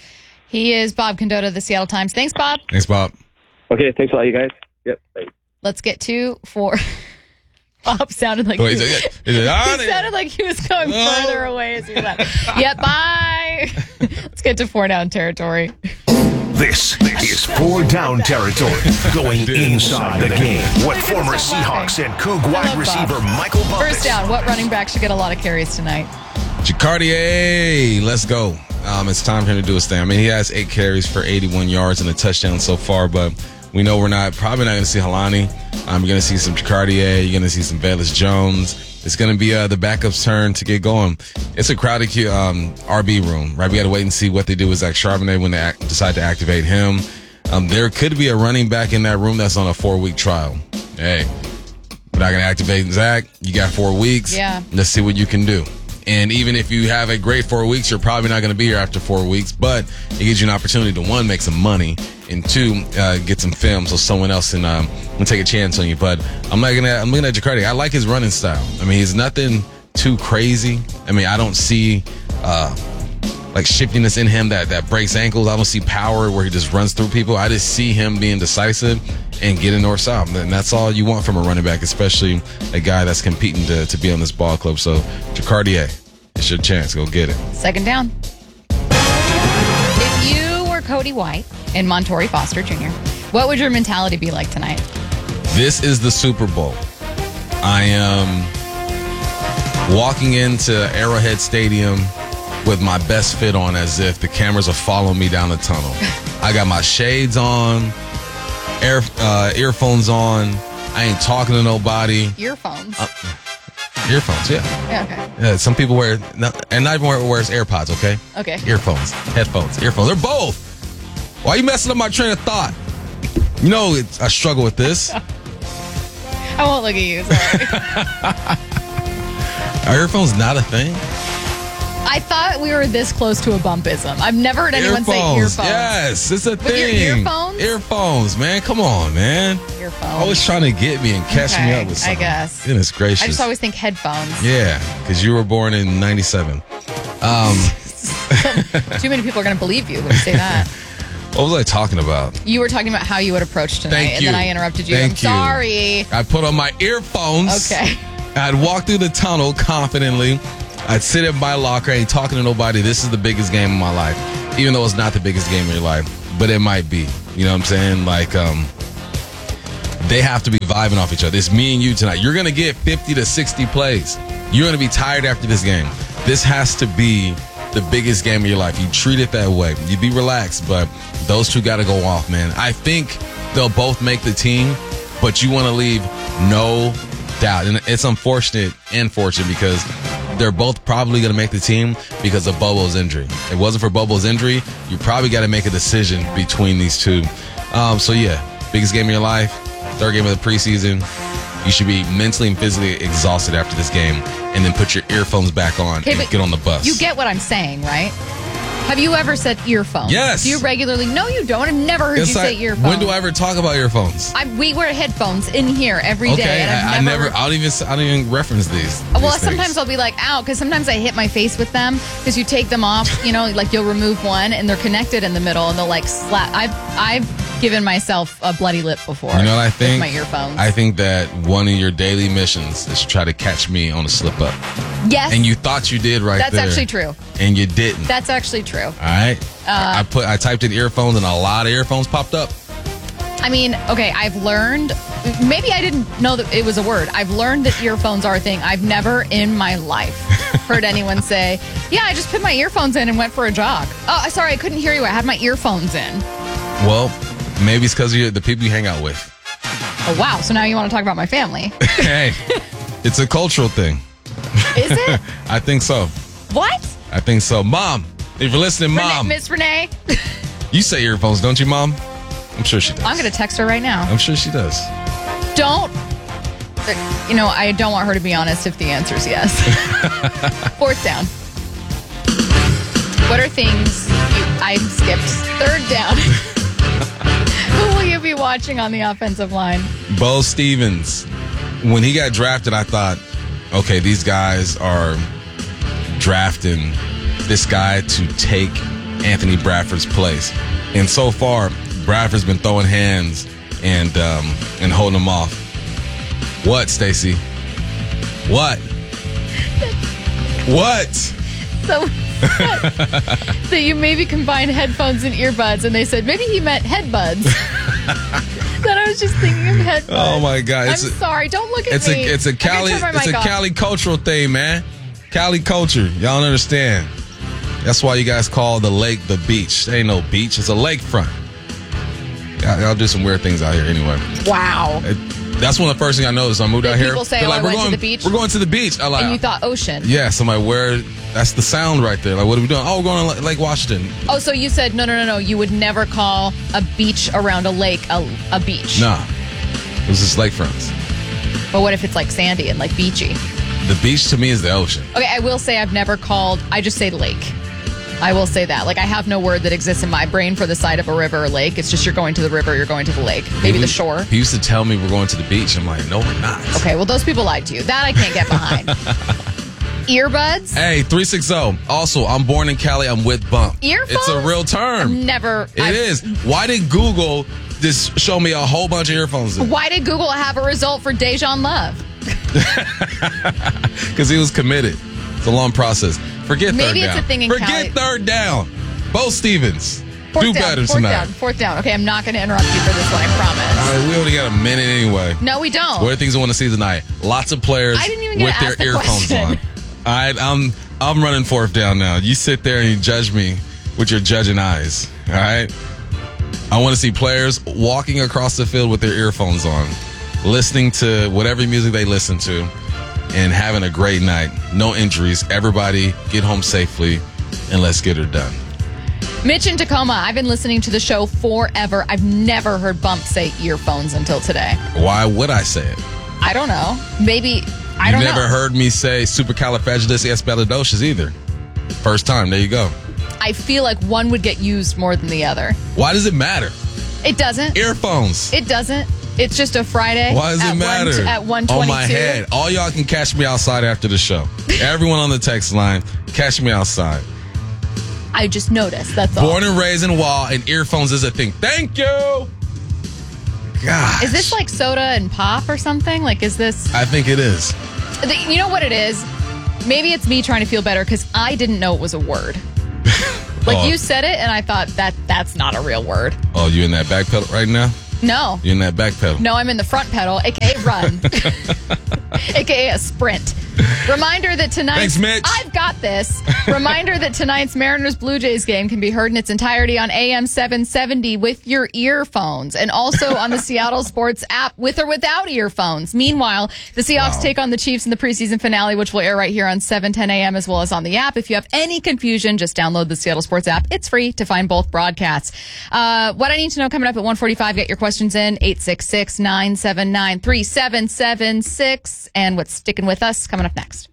He is Bob Condotta of the Seattle Times. Thanks, Bob. Thanks, Bob. Okay, thanks a lot, you guys. Yep. Thanks. Let's get to four. Bob sounded like Wait, he, is it, is it he sounded like he was going no. further away as he was like, yeah, bye. Let's get to four down territory. This is four down territory. Going inside the game. What former Seahawks and Coug wide receiver Michael Bumpus. First down, what running back should get a lot of carries tonight? Jacardier, let's go. Um, it's time for him to do his thing. I mean, he has eight carries for eighty-one yards and a touchdown so far, but we know we're not probably not going to see Helani. Um, you're going to see some Jacardier. You're going to see some Velus Jones. It's going to be uh, the backup's turn to get going. It's a crowded um, R B room, right? We got to wait and see what they do with Zach Charbonnet when they act, decide to activate him. Um, there could be a running back in that room that's on a four-week trial. Hey, we're not going to activate Zach. You got four weeks. Yeah. Let's see what you can do. And even if you have a great four weeks, you're probably not going to be here after four weeks. But it gives you an opportunity to, one, make some money, and two, uh, get some film so someone else can, um, can take a chance on you. But I'm not gonna. I'm looking at Jacardi. I like his running style. I mean, he's nothing too crazy. I mean, I don't see uh, like shiftiness in him that that breaks ankles. I don't see power where he just runs through people. I just see him being decisive and getting north south, and that's all you want from a running back, especially a guy that's competing to to be on this ball club. So Jacardier, it's your chance. Go get it. Second down. If you were Cody White and Montori Foster Junior, what would your mentality be like tonight? This is the Super Bowl. I am walking into Arrowhead Stadium with my best fit on, as if the cameras are following me down the tunnel. I got my shades on, air uh, earphones on. I ain't talking to nobody. Earphones. Uh, earphones, yeah. Yeah, okay. Yeah, some people wear, and not even wears AirPods, okay? Okay. Earphones, headphones, earphones. They're both. Why are you messing up my train of thought? You know it's, I struggle with this. I won't look at you, sorry. Are earphones not a thing? I thought we were this close to a bumpism. I've never heard anyone earphones. say earphones. Yes, it's a With thing. your earphones? Earphones, man. Come on, man. Earphones. Always trying to get me and catch okay, me up with something. I guess. Goodness gracious. I just always think headphones. Yeah, because you were born in ninety-seven. Um, Too many people are going to believe you when you say that. What was I talking about? You were talking about how you would approach tonight, Thank and you. then I interrupted you. Thank I'm you. sorry. I put on my earphones. Okay. I'd walk through the tunnel confidently. I'd sit in my locker, ain't talking to nobody. This is the biggest game of my life. Even though it's not the biggest game of your life, but it might be. You know what I'm saying? Like, um, they have to be vibing off each other. It's me and you tonight. You're going to get fifty to sixty plays. You're going to be tired after this game. This has to be the biggest game of your life. You treat it that way. You be relaxed, but those two got to go off, man. I think they'll both make the team, but you want to leave no doubt. And it's unfortunate and fortunate because they're both probably going to make the team because of Bobo's injury. If it wasn't for Bobo's injury, you probably got to make a decision between these two. Um, so, yeah, biggest game of your life, third game of the preseason. You should be mentally and physically exhausted after this game and then put your earphones back on Okay, and but get on the bus. You get what I'm saying, right? Have you ever said earphones? Yes. Do you regularly? No, you don't. I've never heard Yes, you I- say earphones. When do I ever talk about earphones? I, we wear headphones in here every day. Okay, and I've I, I never, never, I don't even, I don't even reference these. Well, these sometimes things. I'll be like, ow, because sometimes I hit my face with them because you take them off, you know, like you'll remove one and they're connected in the middle and they'll like slap. I've, I've given myself a bloody lip before. You know what I with think? my earphones. I think that one of your daily missions is to try to catch me on a slip up. Yes. And you thought you did right That's there. actually true. And you didn't. That's actually true. All right. Uh, I put I typed in earphones and a lot of earphones popped up. I mean, okay, I've learned, maybe I didn't know that it was a word. I've learned that earphones are a thing. I've never in my life heard anyone say, yeah, I just put my earphones in and went for a jog. Oh, sorry, I couldn't hear you. I had my earphones in. Well, maybe it's because of the people you hang out with. Oh, wow. So now you want to talk about my family. Hey, it's a cultural thing. Is it? I think so. What? I think so. Mom, if you're listening, Renee, Mom, Miss Renee? you say earphones, don't you, Mom? I'm sure she does. I'm going to text her right now. I'm sure she does. Don't, you know, I don't want her to be honest if the answer is yes. Fourth down. What are things you, I skipped? Third down. Who will you be watching on the offensive line? Bo Stevens. When he got drafted, I thought, okay, these guys are drafting this guy to take Anthony Bradford's place. And so far, Bradford's been throwing hands and um, and holding them off. What, Stacey? What? What? So that you maybe combine headphones and earbuds, and they said maybe he meant headbuds. Then I was just thinking of headbuds. Oh my God! I'm It's a- sorry. Don't look at It's me. a it's a I'm gonna Cali turn my it's a mic off. Cali cultural thing, man. Cali culture. Y'all don't understand. That's why you guys call the lake the beach. There ain't no beach. It's a lakefront. Y'all, y'all do some weird things out here anyway. Wow. It- that's one of the first things I noticed. I moved Did out here. people say, They're "Oh, I we're went to going, the beach"? We're going to the beach. I like. And you thought ocean. Yes. I'm like, where? That's the sound right there. Like, what are we doing? Oh, we're going to Lake Washington. Oh, so you said no, no, no, no. You would never call a beach around a lake a, a beach. Nah. This is lakefronts. But what if it's like sandy and like beachy? The beach to me is the ocean. Okay, I will say I've never called. I just say lake. I will say that. Like, I have no word that exists in my brain for the side of a river or lake. It's just you're going to the river, you're going to the lake, maybe He- the shore. He used to tell me we're going to the beach. I'm like, no, we're not. Okay, well, those people lied to you. That I can't get behind. Earbuds? Hey, three sixty. Also, I'm born in Cali. I'm with Bump. Earphones? It's a real term. Never. It is. Why did Google just show me a whole bunch of earphones? Why did Google have a result for Dejan Love? Because he was committed. It's a long process. Forget Maybe third it's down. a thing in Forget Cali. third down. Bo Stevens. Fourth Do down, better fourth tonight. down, fourth down. Okay, I'm not going to interrupt you for this one, I promise. All right, we only got a minute anyway. No, we don't. What are things I want to see tonight? Lots of players I didn't even get with to their ask the earphones question. on. All right, I'm I'm running fourth down now. You sit there and you judge me with your judging eyes. All right. I want to see players walking across the field with their earphones on, listening to whatever music they listen to, and having a great night. No injuries. Everybody get home safely, and let's get her done. Mitch in Tacoma, I've been listening to the show forever. I've never heard Bump say earphones until today. Why would I say it? I don't know. Maybe, I you don't never know. heard me say supercalifragilisticexpialidocious either. First time. There you go. I feel like one would get used more than the other. Why does it matter? It doesn't. Earphones. It doesn't. It's just a Friday. Why does at it matter? One, at one On twenty-two. my head. All y'all can catch me outside after the show. Everyone on the text line, catch me outside. I just noticed. That's all. Born and raised in Wall, and earphones is a thing. Thank you. God. Is this like soda and pop or something? Like, is this? I think it is. The, you know what it is? Maybe it's me trying to feel better because I didn't know it was a word. Like Oh. you said it, and I thought that that's not a real word. Oh, you in that back pedal right now? No. You in that back pedal? No, I'm in the front pedal, a k a run, a k a a sprint. Reminder that tonight's... Thanks, Mitch. I've got this. Reminder that tonight's Mariners-Blue Jays game can be heard in its entirety on A M seven seventy with your earphones and also on the Seattle Sports app with or without earphones. Meanwhile, the Seahawks Wow. take on the Chiefs in the preseason finale, which will air right here on seven ten a.m. as well as on the app. If you have any confusion, just download the Seattle Sports app. It's free to find both broadcasts. Uh, what I need to know coming up at one forty-five, get your questions in, eight six six, nine seven nine, three seven seven six. And what's sticking with us coming up next.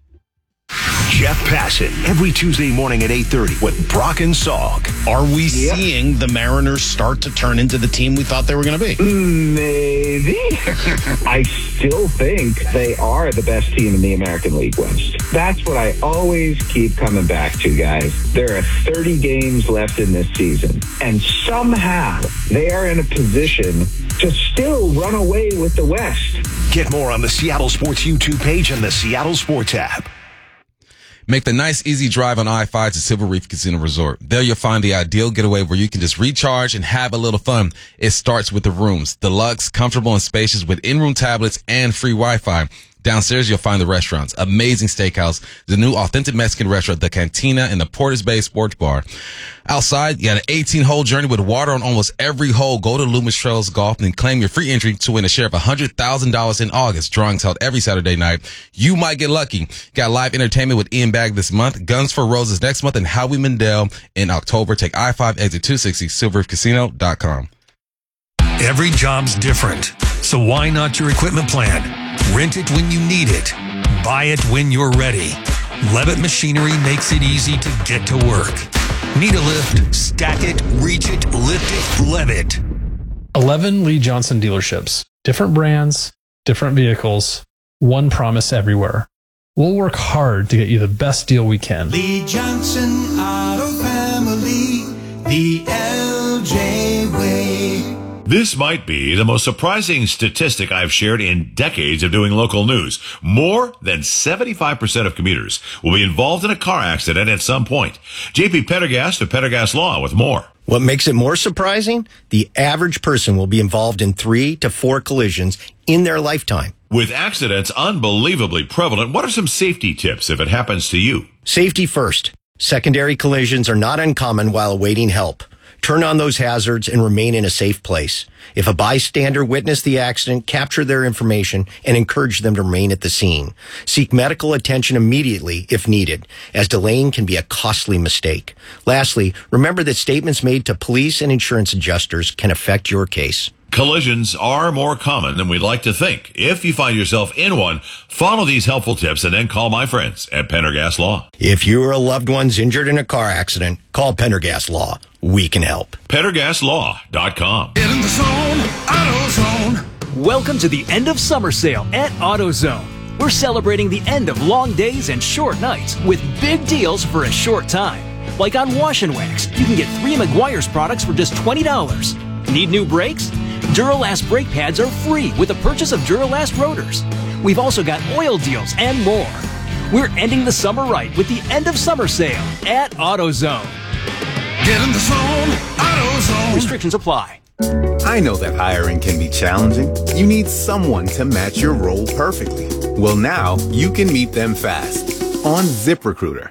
Jeff Bassett every Tuesday morning at eight thirty with Brock and Salk. Are we seeing the Mariners start to turn into the team we thought they were going to be? Maybe. I still think they are the best team in the American League West. That's what I always keep coming back to, guys. There are thirty games left in this season, and somehow they are in a position to still run away with the West. Get more on the Seattle Sports YouTube page and the Seattle Sports app. Make the nice, easy drive on I five to Silver Reef Casino Resort. There you'll find the ideal getaway where you can just recharge and have a little fun. It starts with the rooms. Deluxe, comfortable, and spacious with in-room tablets and free Wi-Fi. Downstairs, you'll find the restaurants. Amazing steakhouse, the new authentic Mexican restaurant, the Cantina, and the Porter's Bay Sports Bar. Outside, you got an eighteen-hole journey with water on almost every hole. Go to Loomis Trails Golf and claim your free entry to win a share of one hundred thousand dollars in August. Drawings held every Saturday night. You might get lucky. Got live entertainment with Ian Bagg this month, Guns for Roses next month, and Howie Mandel in October. Take I five exit two sixty, silver reef casino dot com. Every job's different, so why not your equipment plan? Rent it when you need it. Buy it when you're ready. Levitt Machinery makes it easy to get to work. Need a lift? Stack it, reach it, lift it, Levitt. eleven Lee Johnson dealerships. Different brands, different vehicles, one promise everywhere. We'll work hard to get you the best deal we can. Lee Johnson Auto Family, the L J way. This might be the most surprising statistic I've shared in decades of doing local news. More than seventy-five percent of commuters will be involved in a car accident at some point. J P Pendergast of Pendergast Law with more. What makes it more surprising? The average person will be involved in three to four collisions in their lifetime. With accidents unbelievably prevalent, what are some safety tips if it happens to you? Safety first. Secondary collisions are not uncommon while awaiting help. Turn on those hazards and remain in a safe place. If a bystander witnessed the accident, capture their information and encourage them to remain at the scene. Seek medical attention immediately if needed, as delaying can be a costly mistake. Lastly, remember that statements made to police and insurance adjusters can affect your case. Collisions are more common than we'd like to think. If you find yourself in one, follow these helpful tips and then call my friends at Pendergast Law. If you or a loved one's injured in a car accident, call Pendergast Law. We can help. Pendergast Law dot com. Get in the zone, AutoZone. Welcome to the end of summer sale at AutoZone. We're celebrating the end of long days and short nights with big deals for a short time. Like on Wash and Wax, you can get three Meguiar's products for just twenty dollars. Need new brakes? Duralast brake pads are free with the purchase of Duralast rotors. We've also got oil deals and more. We're ending the summer right with the end of summer sale at AutoZone. Get in the zone, AutoZone. Restrictions apply. I know that hiring can be challenging. You need someone to match your role perfectly. Well, now you can meet them fast on ZipRecruiter.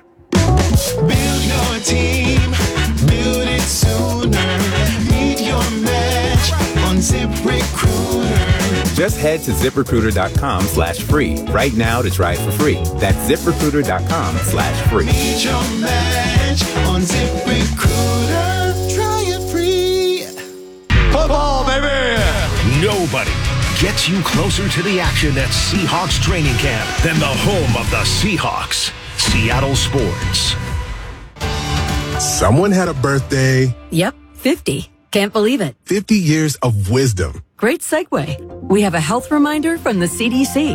Build your team, build it sooner. Meet your match on ZipRecruiter. Just head to ZipRecruiter.com slash free right now to try it for free. That's ZipRecruiter.com slash free. Meet your match on ZipRecruiter. Try it free. Football, baby! Nobody gets you closer to the action at Seahawks training camp than the home of the Seahawks, Seattle Sports. Someone had a birthday. Yep, fifty. Can't believe it. fifty years of wisdom. Great segue. We have a health reminder from the C D C.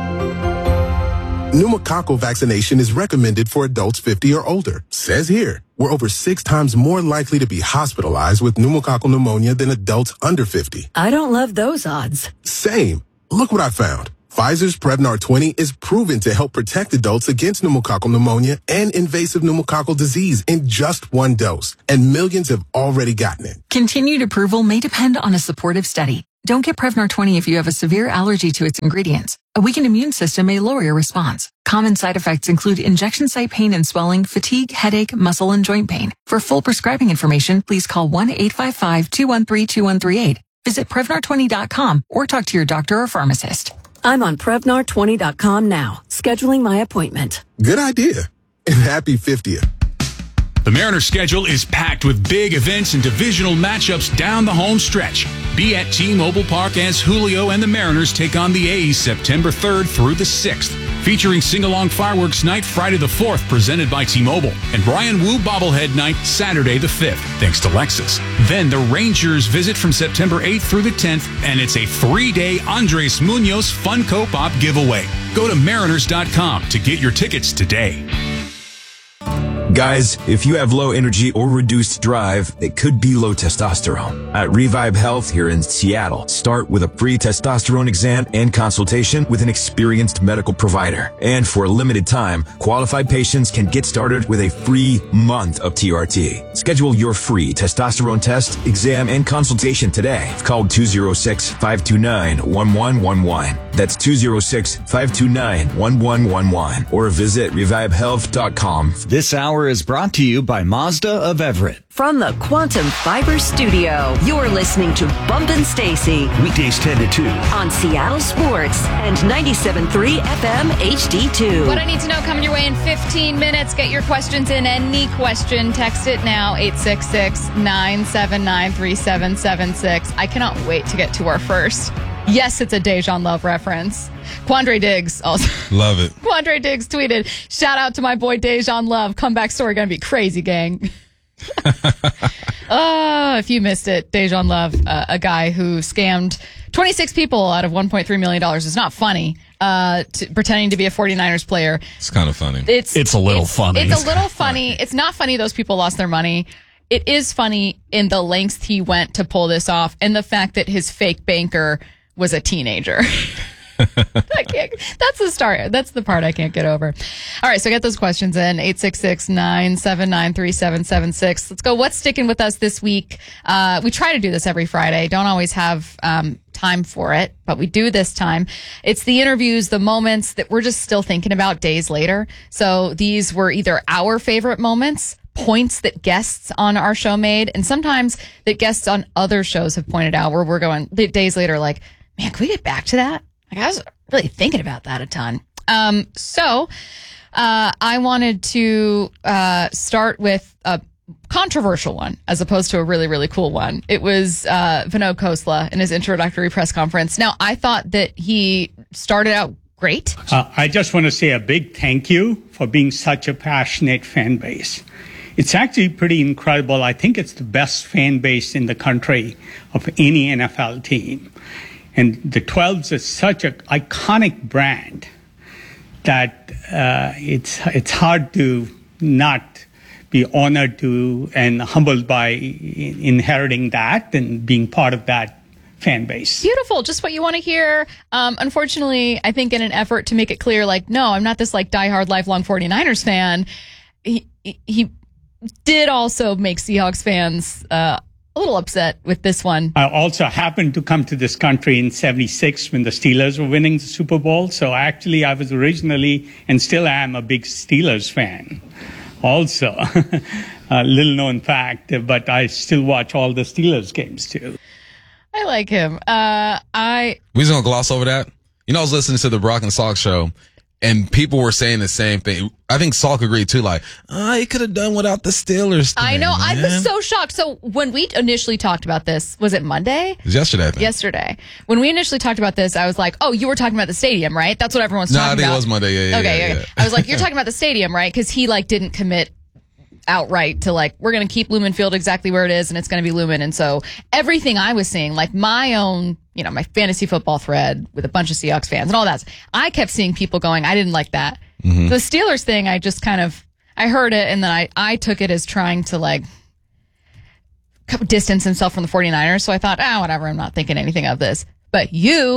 Pneumococcal vaccination is recommended for adults fifty or older. Says here, we're over six times more likely to be hospitalized with pneumococcal pneumonia than adults under fifty. I don't love those odds. Same. Look what I found. Pfizer's Prevnar twenty is proven to help protect adults against pneumococcal pneumonia and invasive pneumococcal disease in just one dose, and millions have already gotten it. Continued approval may depend on a supportive study. Don't get Prevnar twenty if you have a severe allergy to its ingredients. A weakened immune system may lower your response. Common side effects include injection site pain and swelling, fatigue, headache, muscle, and joint pain. For full prescribing information, please call one eight five five, two one three, two one three eight. Visit Prevnar twenty dot com or talk to your doctor or pharmacist. I'm on Prevnar twenty dot com now, scheduling my appointment. Good idea. And happy fiftieth. The Mariners' schedule is packed with big events and divisional matchups down the home stretch. Be at T-Mobile Park as Julio and the Mariners take on the A's September third through the sixth. Featuring Sing-Along Fireworks Night Friday the fourth, presented by T-Mobile. And Brian Wu Bobblehead Night Saturday the fifth, thanks to Lexus. Then the Rangers visit from September eighth through the tenth, and it's a three-day Andres Munoz Funko Pop giveaway. Go to mariners dot com to get your tickets today. Guys, if you have low energy or reduced drive, it could be low testosterone. At Revive Health here in Seattle, start with a free testosterone exam and consultation with an experienced medical provider. And for a limited time, qualified patients can get started with a free month of T R T. Schedule your free testosterone test, exam, and consultation today. Call two oh six, five two nine, one one one one. That's two oh six, five two nine, one one one one. Or visit revive health dot com. This hour is brought to you by Mazda of Everett. From the Quantum Fiber Studio, you're listening to Bumpin' Stacy. Weekdays ten to two. On Seattle Sports and ninety-seven point three F M H D two. What I need to know coming your way in fifteen minutes. Get your questions in. Any question, text it now, eight six six, nine seven nine, three seven seven six. I cannot wait to get to our first. Yes, it's a Dejan Love reference. Quandre Diggs also. Love it. Quandre Diggs tweeted, shout out to my boy Dejan Love. Comeback story going to be crazy, gang. Oh, if you missed it, Dejan Love, uh, a guy who scammed twenty-six people out of one point three million dollars. It's not funny, uh, to, pretending to be a 49ers player. It's kind of funny. It's, it's a little it's, funny. It's a little funny. It's not funny those people lost their money. It is funny in the lengths he went to pull this off, and the fact that his fake banker was a teenager. I can't, that's the start. That's the part I can't get over. All right, so get those questions in. eight six six, nine seven nine, three seven seven six. Let's go. What's sticking with us this week? Uh, we try to do this every Friday. Don't always have um, time for it, but we do this time. It's the interviews, the moments that we're just still thinking about days later. So these were either our favorite moments, points that guests on our show made, and sometimes that guests on other shows have pointed out where we're going days later like, man, can we get back to that? Like, I was really thinking about that a ton. Um, so uh, I wanted to uh, start with a controversial one as opposed to a really, really cool one. It was uh, Vinod Khosla in his introductory press conference. Now, I thought that he started out great. Uh, I just want to say a big thank you for being such a passionate fan base. It's actually pretty incredible. I think it's the best fan base in the country of any N F L team. And the twelves is such an iconic brand that uh, it's it's hard to not be honored to and humbled by inheriting that and being part of that fan base. Beautiful. Just what you want to hear. Um, unfortunately, I think in an effort to make it clear, like, no, I'm not this like diehard lifelong 49ers fan. He, he did also make Seahawks fans uh, a little upset with this one. I also happened to come to this country in seventy-six when the Steelers were winning the Super Bowl. So actually, I was originally and still am a big Steelers fan. Also, a little known fact, but I still watch all the Steelers games too. I like him. Uh, I We just gonna gloss over that. You know, I was listening to the Brock and Salk show, and people were saying the same thing. I think Salk agreed too. Like, oh, he could have done without the Steelers. Today, I know. man. I was so shocked. So when we initially talked about this, was it Monday? It was yesterday. I think. Yesterday. When we initially talked about this, I was like, "Oh, you were talking about the stadium, right? That's what everyone's no, talking about." No, I think it was Monday. Yeah, yeah, okay, yeah, okay. yeah. I was like, "You're talking about the stadium, right?" Because he like didn't commit outright to like, we're going to keep Lumen Field exactly where it is, and it's going to be Lumen. And so everything I was seeing, like my own, you know, my fantasy football thread with a bunch of Seahawks fans and all that, I kept seeing people going, I didn't like that. Mm-hmm. The Steelers thing, I just kind of, I heard it, and then I, I took it as trying to like distance himself from the 49ers. So I thought, ah, whatever, I'm not thinking anything of this. But you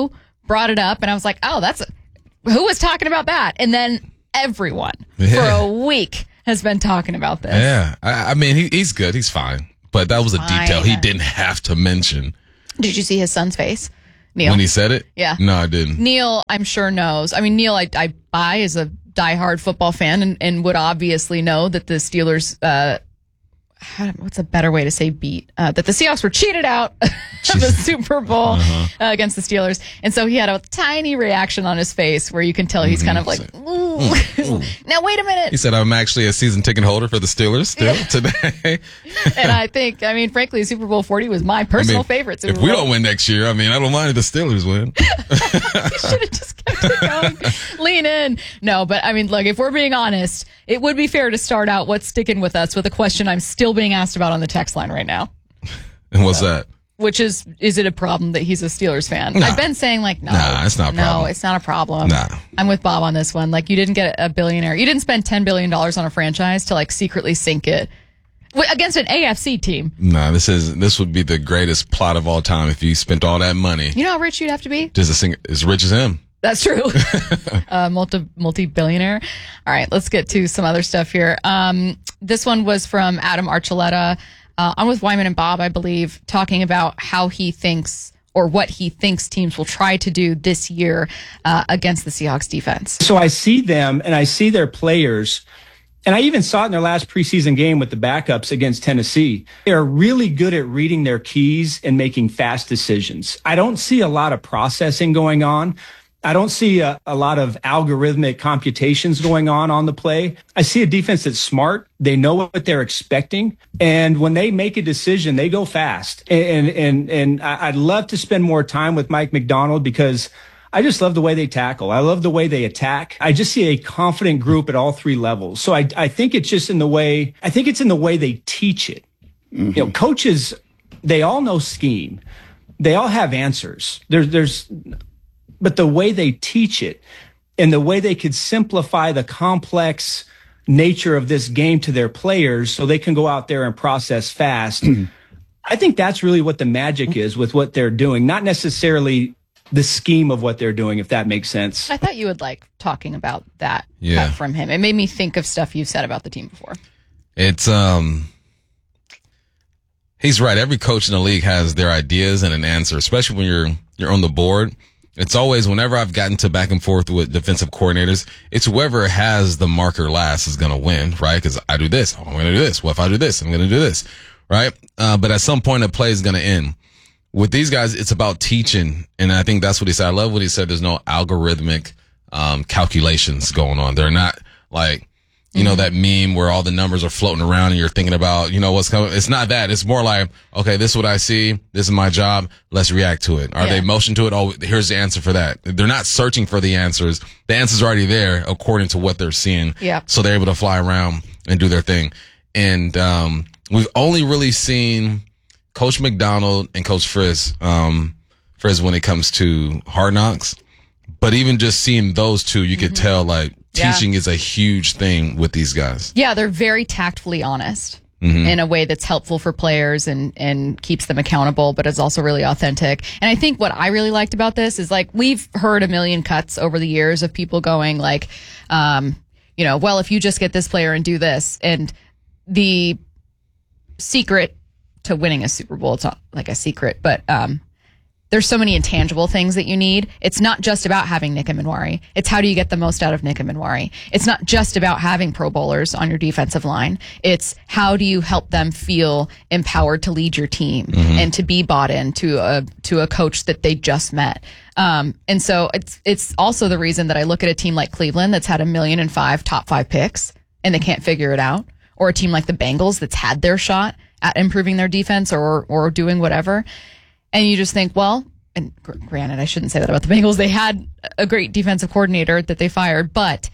brought it up, and I was like, oh, that's, a, who was talking about that? And then everyone Yeah. for a week has been talking about this. Yeah. I, I mean, he, he's good. He's fine. But that was a Fine. detail he didn't have to mention. Did you see his son's face? Neil. When he said it? Yeah. No, I didn't. Neil, I'm sure knows. I mean, Neil, I, I buy as a diehard football fan and, and would obviously know that the Steelers, uh, how, what's a better way to say beat? Uh, that the Seahawks were cheated out of the Super Bowl Uh-huh. uh, against the Steelers. And so he had a tiny reaction on his face where you can tell he's kind of like, ooh. Now, wait a minute. He said, I'm actually a season ticket holder for the Steelers still today. And I think, I mean, frankly, Super Bowl forty was my personal I mean, favorite Super if Bowl. we don't win next year, I mean, I don't mind if the Steelers win. Should have just kept it going. Lean in. No, but I mean, look, if we're being honest, it would be fair to start out what's sticking with us with a question I'm still being asked about on the text line right now, And what's that? which is, is it a problem that he's a Steelers fan? Nah. I've been saying like, no, Nah, it's not a no, problem. it's not a problem. Nah. I'm with Bob on this one. Like, you didn't get a billionaire. You didn't spend ten billion dollars on a franchise to like secretly sink it w- against an A F C team. No, this is this would be the greatest plot of all time if you spent all that money You know how rich you'd have to be? just to sing as rich as him. That's true. uh, multi multi billionaire. All right, let's get to some other stuff here. Um, this one was from Adam Archuleta. Uh, I'm with Wyman and Bob, I believe, talking about how he thinks or what he thinks teams will try to do this year uh, against the Seahawks defense. So I see them and I see their players, and I even saw it in their last preseason game with the backups against Tennessee. They're really good at reading their keys and making fast decisions. I don't see a lot of processing going on. I don't see a, a lot of algorithmic computations going on on the play. I see a defense that's smart. They know what they're expecting. And when they make a decision, they go fast. And, and, and I'd love to spend more time with Mike McDonald because I just love the way they tackle. I love the way they attack. I just see a confident group at all three levels. So I, I think it's just in the way, I think it's in the way they teach it. Mm-hmm. You know, coaches, they all know scheme. They all have answers. There's, there's, but the way they teach it and the way they could simplify the complex nature of this game to their players so they can go out there and process fast. I think that's really what the magic is with what they're doing, not necessarily the scheme of what they're doing, if that makes sense. I thought you would like talking about that Yeah. cut from him. It made me think of stuff you've said about the team before. It's um he's right. Every coach in the league has their ideas and an answer, especially when you're you're on the board. It's always, whenever I've gotten to back and forth with defensive coordinators, it's whoever has the marker last is going to win, right? Because I do this, I'm going to do this. Well, if I do this, I'm going to do this, right? Uh, but at some point, the play is going to end. With these guys, it's about teaching, and I think that's what he said. I love what he said. There's no algorithmic um, calculations going on. They're not like, you know, that meme where all the numbers are floating around and you're thinking about, you know, what's coming. It's not that. It's more like, okay, this is what I see. This is my job. Let's react to it. Are Yeah. they motion to it? Oh, here's the answer for that. They're not searching for the answers. The answer's already there according to what they're seeing. Yeah. So they're able to fly around and do their thing. And, um, we've only really seen Coach McDonald and Coach Frizz, um, Frizz when it comes to Hard Knocks. But even just seeing those two, you could tell like Yeah. teaching is a huge thing with these guys. Yeah, they're very tactfully honest Mhm. in a way that's helpful for players and, and keeps them accountable, but is also really authentic. And I think what I really liked about this is like, we've heard a million cuts over the years of people going like, um, you know, well, if you just get this player and do this, and the secret to winning a Super Bowl, it's not like a secret, but, um, there's so many intangible things that you need. It's not just about having Nick Emenwari. It's how do you get the most out of Nick Emenwari. It's not just about having Pro Bowlers on your defensive line. It's how do you help them feel empowered to lead your team Mhm. and to be bought in to a to a coach that they just met. Um, and so it's it's also the reason that I look at a team like Cleveland that's had a million and five top five picks and they can't figure it out, or a team like the Bengals that's had their shot at improving their defense or or doing whatever. And you just think, well, and gr- granted, I shouldn't say that about the Bengals. They had a great defensive coordinator that they fired, but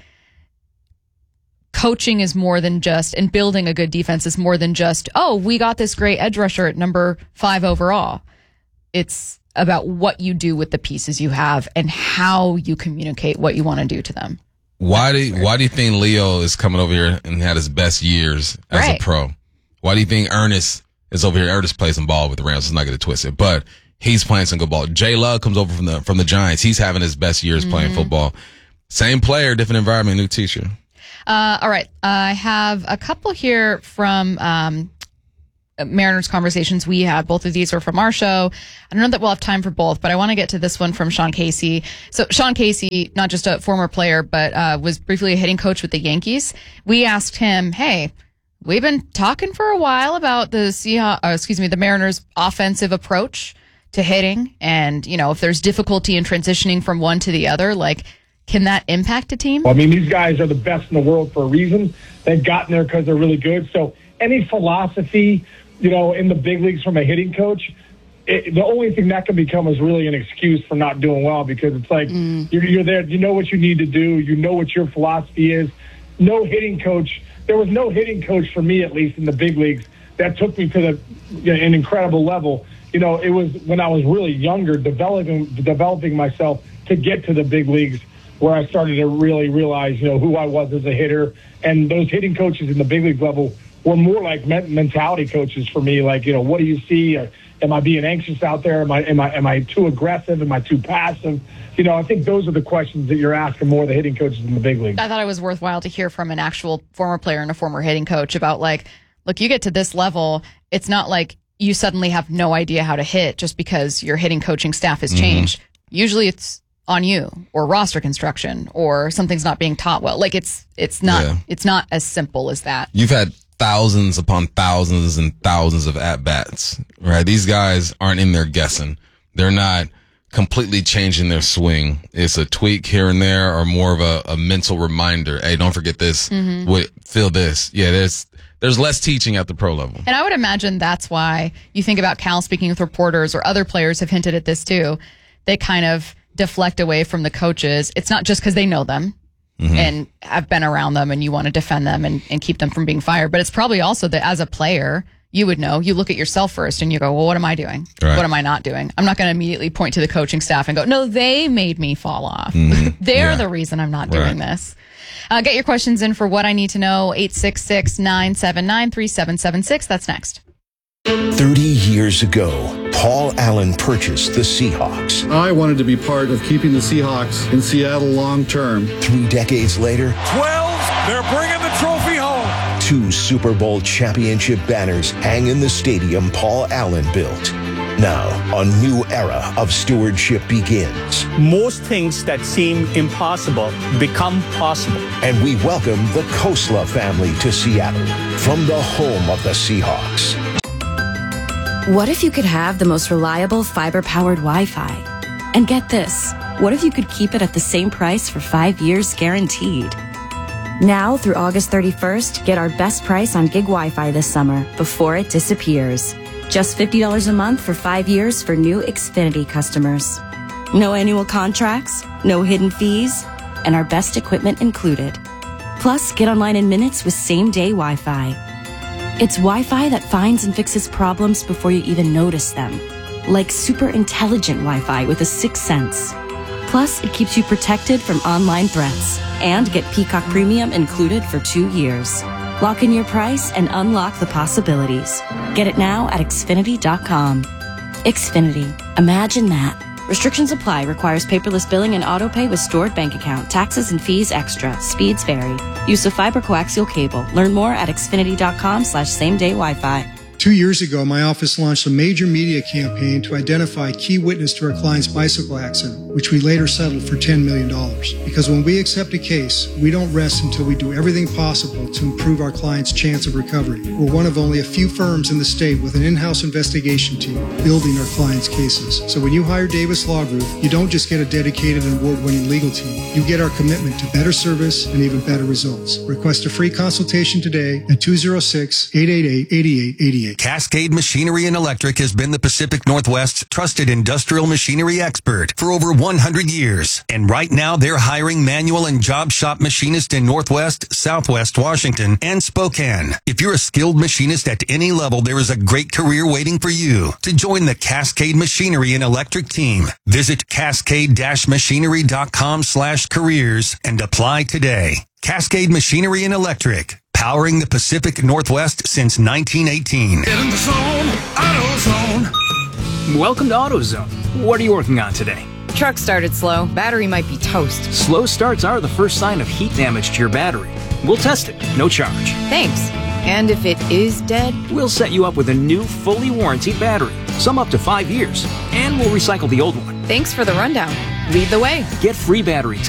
coaching is more than just, and building a good defense is more than just, oh, we got this great edge rusher at number five overall. It's about what you do with the pieces you have and how you communicate what you want to do to them. Why do Why do you think Leo is coming over here and had his best years as Right. a pro? Why do you think Ernest is over here? Ernest plays some ball with the Rams. Let's not get it twisted, but He's playing some good ball. Jay Love comes over from the from the Giants. He's having his best years mm-hmm. playing football. Same player, different environment, new teacher. Uh, all right. I have a couple here from um, Mariners conversations we had. Both of these are from our show. I don't know that we'll have time for both, but I want to get to this one from Sean Casey. So Sean Casey, not just a former player, but uh, was briefly a hitting coach with the Yankees. We asked him, hey, we've been talking for a while about the Seahawks, uh, excuse me, the Mariners' offensive approach to hitting, and you know if there's difficulty in transitioning from one to the other, like can that impact a team? Well, I mean, these guys are the best in the world for a reason. They've gotten there because they're really good. So any philosophy, you know, in the big leagues from a hitting coach, it, the only thing that can become is really an excuse for not doing well, because it's like mm. you're, you're there, you know what you need to do, you know what your philosophy is. No hitting coach. There was no hitting coach for me, at least in the big leagues, that took me to the you know, an incredible level. You know, it was when I was really younger, developing developing myself to get to the big leagues, where I started to really realize, you know, who I was as a hitter. And those hitting coaches in the big league level were more like mentality coaches for me. Like, you know, what do you see? Or, am I being anxious out there? Am I am I am I too aggressive? Am I too passive? You know, I think those are the questions that you're asking more of the hitting coaches in the big league. I thought it was worthwhile to hear from an actual former player and a former hitting coach about, like, look, you get to this level, it's not like you suddenly have no idea how to hit just because your hitting coaching staff has changed. Mm-hmm. Usually it's on you, or roster construction, or something's not being taught well. Like it's it's not yeah. it's not as simple as that. You've had thousands upon thousands and thousands of at-bats, right? These guys aren't in there guessing. They're not completely changing their swing. It's a tweak here and there, or more of a, a mental reminder. Hey, don't forget this. Mm-hmm. Wait, feel this. Yeah, there's there's less teaching at the pro level. And I would imagine that's why you think about Cal speaking with reporters, or other players have hinted at this too. They kind of deflect away from the coaches. It's not just because they know them mm-hmm. and have been around them and you want to defend them and, and keep them from being fired. But it's probably also that as a player, you would know, you look at yourself first and you go, well, what am I doing? Right. What am I not doing? I'm not going to immediately point to the coaching staff and go, no, they made me fall off. Mm-hmm. They're yeah. the reason I'm not doing right. this. Uh, get your questions in for What I Need to Know, eight six six, nine seven nine, three seven seven six. That's next. thirty years ago, Paul Allen purchased the Seahawks. I wanted to be part of keeping the Seahawks in Seattle long term. Three decades later, twelve, they're bringing the trophy home. Two Super Bowl championship banners hang in the stadium Paul Allen built. Now, a new era of stewardship begins. Most things that seem impossible become possible. And we welcome the Khosla family to Seattle, from the home of the Seahawks. What if you could have the most reliable fiber-powered Wi-Fi? And get this, what if you could keep it at the same price for five years guaranteed? Now through August thirty-first, get our best price on gig Wi-Fi this summer before it disappears. Just fifty dollars a month for five years for new Xfinity customers. No annual contracts, no hidden fees, and our best equipment included. Plus, get online in minutes with same-day Wi-Fi. It's Wi-Fi that finds and fixes problems before you even notice them. Like super intelligent Wi-Fi with a sixth sense. Plus, it keeps you protected from online threats. And get Peacock Premium included for two years. Lock in your price and unlock the possibilities. Get it now at Xfinity dot com. Xfinity. Imagine that. Restrictions apply. Requires paperless billing and autopay with stored bank account. Taxes and fees extra. Speeds vary. Use of fiber coaxial cable. Learn more at Xfinity dot com slash same day Wi-Fi. Two years ago, my office launched a major media campaign to identify key witness to our client's bicycle accident, which we later settled for ten million dollars. Because when we accept a case, we don't rest until we do everything possible to improve our client's chance of recovery. We're one of only a few firms in the state with an in-house investigation team building our clients' cases. So when you hire Davis Law Group, you don't just get a dedicated and award-winning legal team. You get our commitment to better service and even better results. Request a free consultation today at two oh six, eight eight eight, eight eight eight eight. Cascade Machinery and Electric has been the Pacific Northwest's trusted industrial machinery expert for over one hundred years. And right now, they're hiring manual and job shop machinists in Northwest, Southwest Washington, and Spokane. If you're a skilled machinist at any level, there is a great career waiting for you. To join the Cascade Machinery and Electric team, visit cascade-machinery.com slash careers and apply today. Cascade Machinery and Electric, powering the Pacific Northwest since nineteen eighteen. Get in the zone, AutoZone. Welcome to AutoZone. What are you working on today? Truck started slow. Battery might be toast. Slow starts are the first sign of heat damage to your battery. We'll test it, no charge. Thanks. And if it is dead? We'll set you up with a new, fully warranted battery, some up to five years, and we'll recycle the old one. Thanks for the rundown. Lead the way. Get free batteries